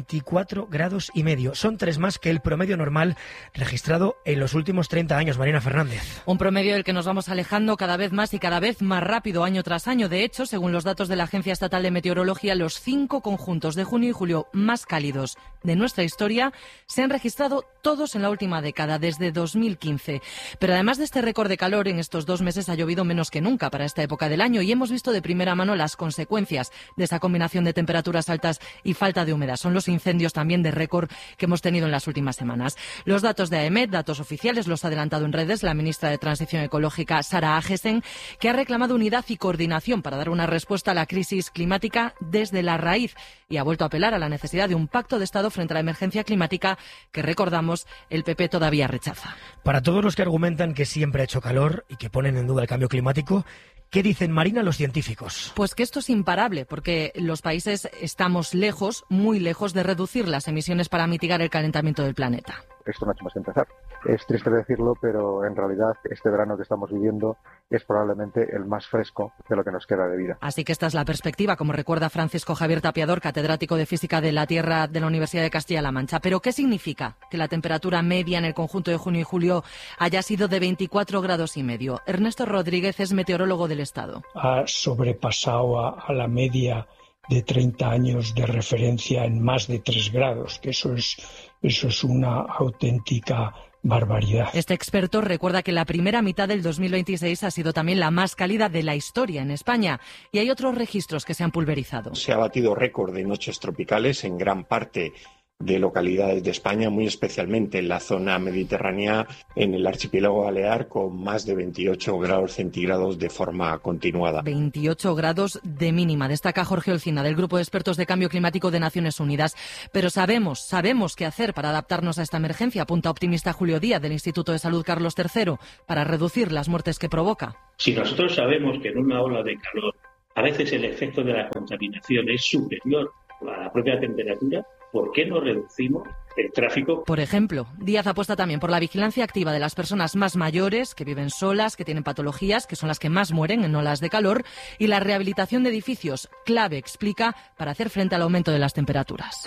24 grados y medio. Son 3 más que el promedio normal registrado en los últimos 30 años, Marina Fernández. Un promedio del que nos vamos alejando cada vez más y cada vez más rápido año tras año. De hecho, según los datos de la Agencia Estatal de Meteorología, los 5 conjuntos de junio y julio más cálidos de nuestra historia se han registrado todos en la última década, desde 2015. Pero además de este récord de calor, en estos 2 meses ha llovido menos que nunca para esta época del año y hemos visto de primera mano las consecuencias de esa combinación de temperaturas altas y falta de humedad. Son los incendios también de récord que hemos tenido en las últimas semanas. Los datos de AEMET, datos oficiales, los ha adelantado en redes la ministra de Transición Ecológica, Sara Agesen, que ha reclamado unidad y coordinación para dar una respuesta a la crisis climática desde la raíz y ha vuelto a apelar a la necesidad de un pacto de Estado frente a la emergencia climática que, recordamos, el PP todavía rechaza. Para todos los que argumentan que siempre ha hecho calor y que ponen en duda el cambio climático, ¿qué dicen, Marina, los científicos? Pues que esto es imparable, porque los países estamos lejos, muy lejos de reducir las emisiones para mitigar el calentamiento del planeta. Esto no ha hecho más que empezar. Es triste decirlo, pero en realidad este verano que estamos viviendo es probablemente el más fresco de lo que nos queda de vida. Así que esta es la perspectiva, como recuerda Francisco Javier Tapiador, catedrático de Física de la Tierra de la Universidad de Castilla-La Mancha. ¿Pero qué significa que la temperatura media en el conjunto de junio y julio haya sido de 24 grados y medio? Ernesto Rodríguez es meteorólogo del Estado. Ha sobrepasado a la media de 30 años de referencia en más de 3 grados, que eso es una auténtica barbaridad. Este experto recuerda que la primera mitad del 2026 ha sido también la más cálida de la historia en España y hay otros registros que se han pulverizado. Se ha batido récord de noches tropicales en gran parte de localidades de España, muy especialmente en la zona mediterránea, en el archipiélago balear, con más de 28 grados centígrados de forma continuada. 28 grados de mínima, destaca Jorge Olcina, del Grupo de Expertos de Cambio Climático de Naciones Unidas. Pero sabemos qué hacer para adaptarnos a esta emergencia, apunta optimista Julio Díaz, del Instituto de Salud Carlos III, para reducir las muertes que provoca. Si nosotros sabemos que en una ola de calor a veces el efecto de la contaminación es superior a la propia temperatura, ¿por qué no reducimos el tráfico? Por ejemplo, Díaz apuesta también por la vigilancia activa de las personas más mayores, que viven solas, que tienen patologías, que son las que más mueren en olas de calor, y la rehabilitación de edificios, clave, explica, para hacer frente al aumento de las temperaturas.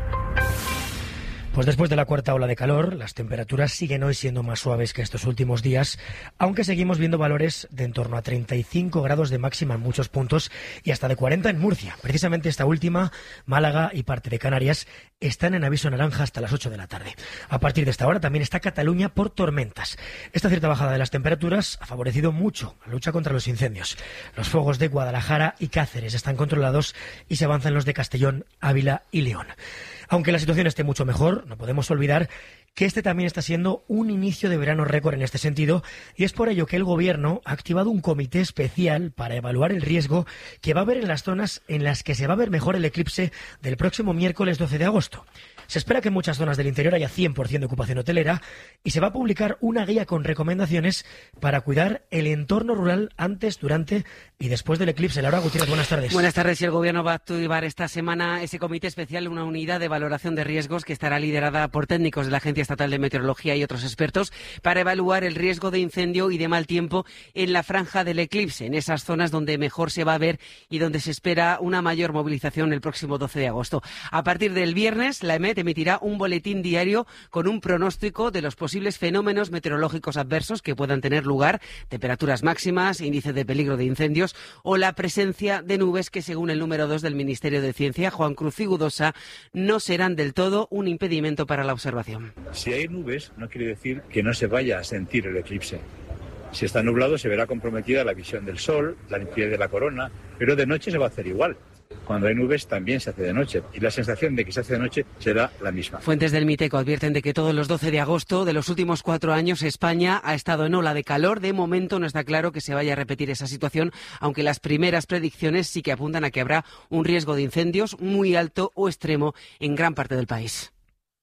Pues después de la cuarta ola de calor, las temperaturas siguen hoy siendo más suaves que estos últimos días, aunque seguimos viendo valores de en torno a 35 grados de máxima en muchos puntos y hasta de 40 en Murcia. Precisamente esta última, Málaga y parte de Canarias, están en aviso naranja hasta las 8 de la tarde. A partir de esta hora también está Cataluña por tormentas. Esta cierta bajada de las temperaturas ha favorecido mucho la lucha contra los incendios. Los fuegos de Guadalajara y Cáceres están controlados y se avanzan los de Castellón, Ávila y León. Aunque la situación esté mucho mejor, no podemos olvidar que este también está siendo un inicio de verano récord en este sentido, y es por ello que el Gobierno ha activado un comité especial para evaluar el riesgo que va a haber en las zonas en las que se va a ver mejor el eclipse del próximo miércoles 12 de agosto. Se espera que en muchas zonas del interior haya 100% de ocupación hotelera y se va a publicar una guía con recomendaciones para cuidar el entorno rural antes, durante y después del eclipse. Laura Gutiérrez, buenas tardes. Buenas tardes. Y el Gobierno va a activar esta semana ese comité especial, una unidad de valoración de riesgos que estará liderada por técnicos de la Agencia Estatal de Meteorología y otros expertos para evaluar el riesgo de incendio y de mal tiempo en la franja del eclipse, en esas zonas donde mejor se va a ver y donde se espera una mayor movilización el próximo 12 de agosto. A partir del viernes, la EMET emitirá un boletín diario con un pronóstico de los posibles fenómenos meteorológicos adversos que puedan tener lugar, temperaturas máximas, índice de peligro de incendios o la presencia de nubes que, según el número 2 del Ministerio de Ciencia, Juan Cruz Cigudosa, no serán del todo un impedimento para la observación. Si hay nubes, no quiere decir que no se vaya a sentir el eclipse. Si está nublado, se verá comprometida la visión del sol, la nitidez de la corona, pero de noche se va a hacer igual. Cuando hay nubes también se hace de noche y la sensación de que se hace de noche será la misma. Fuentes del Miteco advierten de que todos los 12 de agosto de los últimos 4 años España ha estado en ola de calor. De momento no está claro que se vaya a repetir esa situación, aunque las primeras predicciones sí que apuntan a que habrá un riesgo de incendios muy alto o extremo en gran parte del país.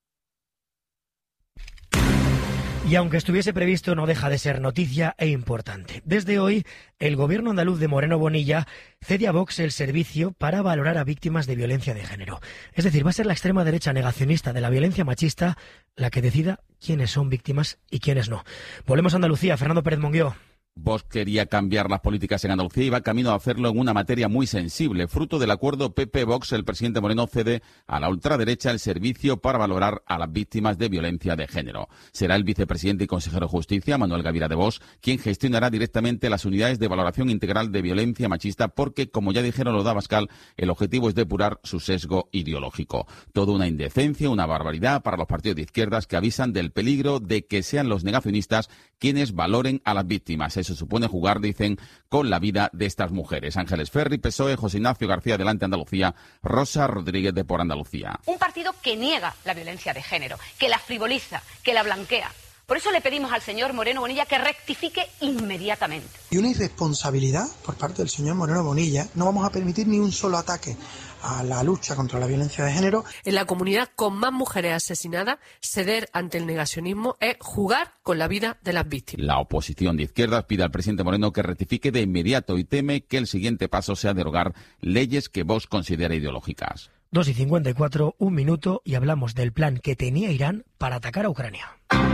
Y aunque estuviese previsto, no deja de ser noticia e importante. Desde hoy, el Gobierno andaluz de Moreno Bonilla cede a Vox el servicio para valorar a víctimas de violencia de género. Es decir, va a ser la extrema derecha negacionista de la violencia machista la que decida quiénes son víctimas y quiénes no. Volvemos a Andalucía. Fernando Pérez Monguió. Vox quería cambiar las políticas en Andalucía y va camino a hacerlo en una materia muy sensible. Fruto del acuerdo PP-Vox, el presidente Moreno cede a la ultraderecha el servicio para valorar a las víctimas de violencia de género. Será el vicepresidente y consejero de Justicia, Manuel Gavira de Vox, quien gestionará directamente las unidades de valoración integral de violencia machista porque, como ya dijeron los de Abascal, el objetivo es depurar su sesgo ideológico. Toda una indecencia, una barbaridad para los partidos de izquierdas que avisan del peligro de que sean los negacionistas quienes valoren a las víctimas. Eso supone jugar, dicen, con la vida de estas mujeres. Ángeles Ferri, PSOE, José Ignacio García, Adelante Andalucía, Rosa Rodríguez de Por Andalucía. Un partido que niega la violencia de género, que la frivoliza, que la blanquea. Por eso le pedimos al señor Moreno Bonilla que rectifique inmediatamente. Y una irresponsabilidad por parte del señor Moreno Bonilla. No vamos a permitir ni un solo ataque a la lucha contra la violencia de género. En la comunidad con más mujeres asesinadas, ceder ante el negacionismo es jugar con la vida de las víctimas. La oposición de izquierdas pide al presidente Moreno que rectifique de inmediato y teme que el siguiente paso sea derogar leyes que Vox considera ideológicas. 2:54, un minuto, y hablamos del plan que tenía Irán para atacar a Ucrania.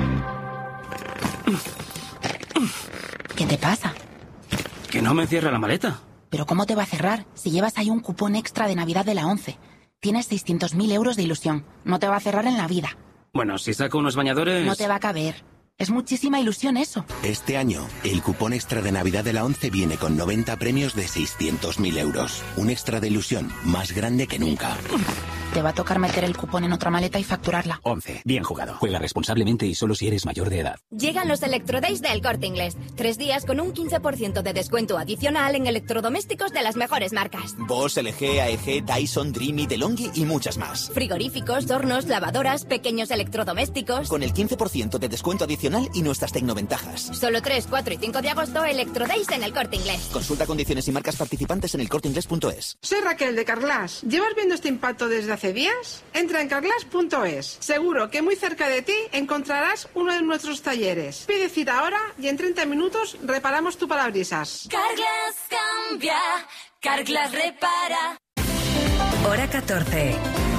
¿Qué te pasa? Que no me cierra la maleta. ¿Pero cómo te va a cerrar si llevas ahí un cupón extra de Navidad de la 11? Tienes 600.000 euros de ilusión. No te va a cerrar en la vida. Bueno, si saco unos bañadores... No te va a caber. Es muchísima ilusión eso. Este año, el cupón extra de Navidad de la 11 viene con 90 premios de 600.000 euros. Un extra de ilusión más grande que nunca. Te va a tocar meter el cupón en otra maleta y facturarla. 11. Bien jugado. Juega responsablemente y solo si eres mayor de edad. Llegan los Electrodays de El Corte Inglés. 3 días con un 15% de descuento adicional en electrodomésticos de las mejores marcas. Bosch, LG, AEG, Dyson, Dreamy, DeLonghi y muchas más. Frigoríficos, hornos, lavadoras, pequeños electrodomésticos. Con el 15% de descuento adicional y nuestras tecnoventajas. Solo 3, 4 y 5 de agosto, Electrodays en El Corte Inglés. Consulta condiciones y marcas participantes en elcorteinglés.es. Soy Raquel de Carglass. ¿Llevas viendo este impacto desde hace días? Entra en carglass.es. Seguro que muy cerca de ti encontrarás uno de nuestros talleres. Pide cita ahora y en 30 minutos reparamos tu parabrisas. Carglass cambia, Carglass repara. Hora 14.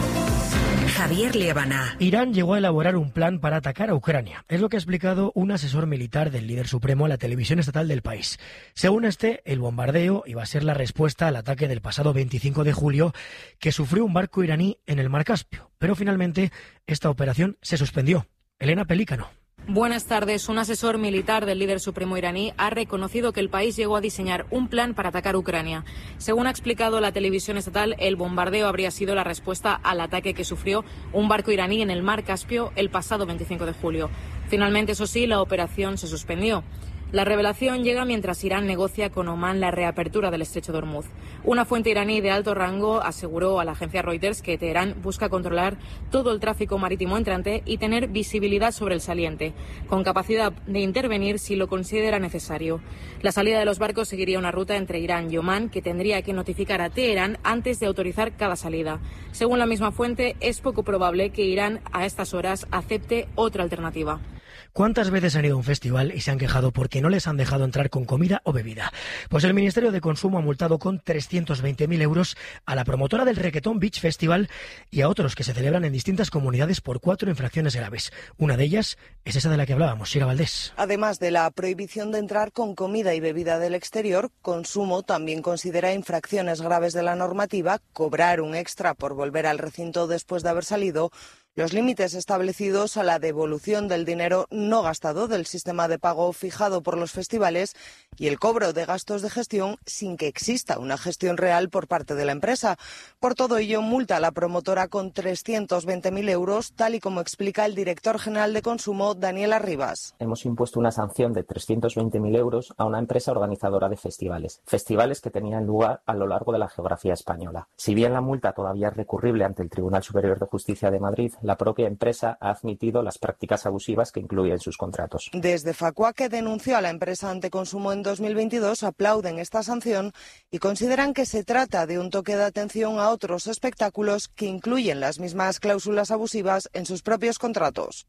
Javier Liébana. Irán llegó a elaborar un plan para atacar a Ucrania. Es lo que ha explicado un asesor militar del líder supremo a la televisión estatal del país. Según el bombardeo iba a ser la respuesta al ataque del pasado 25 de julio que sufrió un barco iraní en el Mar Caspio. Pero finalmente esta operación se suspendió. Elena Pelícano. Buenas tardes. Un asesor militar del líder supremo iraní ha reconocido que el país llegó a diseñar un plan para atacar Ucrania. Según ha explicado la televisión estatal, el bombardeo habría sido la respuesta al ataque que sufrió un barco iraní en el Mar Caspio el pasado 25 de julio. Finalmente, eso sí, la operación se suspendió. La revelación llega mientras Irán negocia con Omán la reapertura del estrecho de Hormuz. Una fuente iraní de alto rango aseguró a la agencia Reuters que Teherán busca controlar todo el tráfico marítimo entrante y tener visibilidad sobre el saliente, con capacidad de intervenir si lo considera necesario. La salida de los barcos seguiría una ruta entre Irán y Omán que tendría que notificar a Teherán antes de autorizar cada salida. Según la misma fuente, es poco probable que Irán a estas horas acepte otra alternativa. ¿Cuántas veces han ido a un festival y se han quejado porque no les han dejado entrar con comida o bebida? Pues el Ministerio de Consumo ha multado con 320.000 euros a la promotora del Reggaeton Beach Festival y a otros que se celebran en distintas comunidades por 4 infracciones graves. Una de ellas es esa de la que hablábamos, Sira Valdés. Además de la prohibición de entrar con comida y bebida del exterior, Consumo también considera infracciones graves de la normativa, cobrar un extra por volver al recinto después de haber salido, los límites establecidos a la devolución del dinero no gastado del sistema de pago fijado por los festivales y el cobro de gastos de gestión sin que exista una gestión real por parte de la empresa. Por todo ello, multa a la promotora con 320.000 euros, tal y como explica el director general de Consumo, Daniel Arribas. Hemos impuesto una sanción de 320.000 euros a una empresa organizadora de festivales que tenían lugar a lo largo de la geografía española. Si bien la multa todavía es recurrible ante el Tribunal Superior de Justicia de Madrid, la propia empresa ha admitido las prácticas abusivas que incluye en sus contratos. Desde Facua, que denunció a la empresa ante Consumo en 2022, aplauden esta sanción y consideran que se trata de un toque de atención a otros espectáculos que incluyen las mismas cláusulas abusivas en sus propios contratos.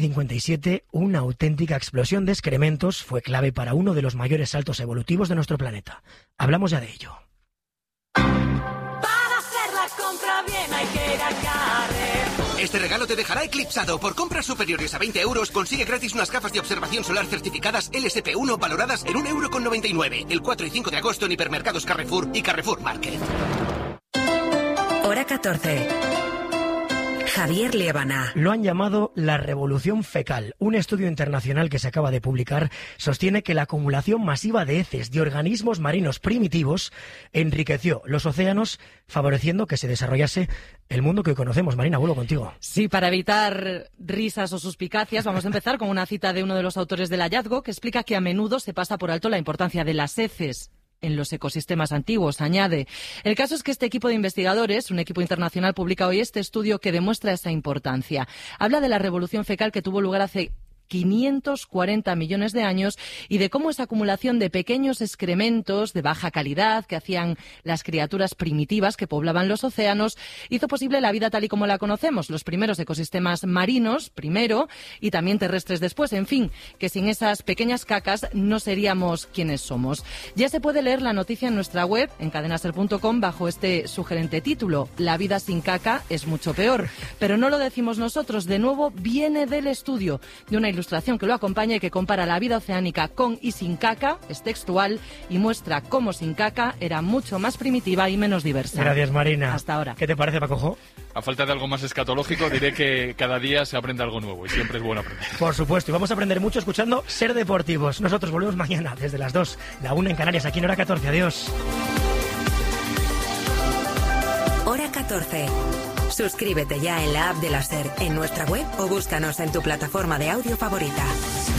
2:57, una auténtica explosión de excrementos fue clave para uno de los mayores saltos evolutivos de nuestro planeta. Hablamos ya de ello. Para hacer la compra bien hay que ir a Carrefour. Este regalo te dejará eclipsado. Por compras superiores a 20 euros, consigue gratis unas gafas de observación solar certificadas LSP1 valoradas en 1,99 €. El 4 y 5 de agosto en hipermercados Carrefour y Carrefour Market. Hora 14. Javier Liébana. Lo han llamado la revolución fecal. Un estudio internacional que se acaba de publicar sostiene que la acumulación masiva de heces de organismos marinos primitivos enriqueció los océanos, favoreciendo que se desarrollase el mundo que hoy conocemos. Marina, vuelvo contigo. Sí, para evitar risas o suspicacias, vamos a empezar con una cita de uno de los autores del hallazgo que explica que a menudo se pasa por alto la importancia de las heces en los ecosistemas antiguos. Añade: el caso es que este equipo de investigadores, un equipo internacional, publica hoy este estudio que demuestra esa importancia. Habla de la revolución fecal que tuvo lugar hace 540 millones de años y de cómo esa acumulación de pequeños excrementos de baja calidad que hacían las criaturas primitivas que poblaban los océanos hizo posible la vida tal y como la conocemos, los primeros ecosistemas marinos primero y también terrestres después. En fin, que sin esas pequeñas cacas no seríamos quienes somos. Ya se puede leer la noticia en nuestra web, en cadenaser.com, bajo este sugerente título: La vida sin caca es mucho peor. Pero no lo decimos nosotros, de nuevo viene del estudio, de una ilustración que lo acompaña y que compara la vida oceánica con y sin caca, es textual, y muestra cómo sin caca era mucho más primitiva y menos diversa. Gracias, Marina. Hasta ahora. ¿Qué te parece, Pacojo? A falta de algo más escatológico, diré que cada día se aprende algo nuevo y siempre es bueno aprender. Por supuesto, y vamos a aprender mucho escuchando Ser Deportivos. Nosotros volvemos mañana desde las 2, la 1 en Canarias, aquí en Hora 14. Adiós. Hora 14. Suscríbete ya en la app de la SER, en nuestra web o búscanos en tu plataforma de audio favorita.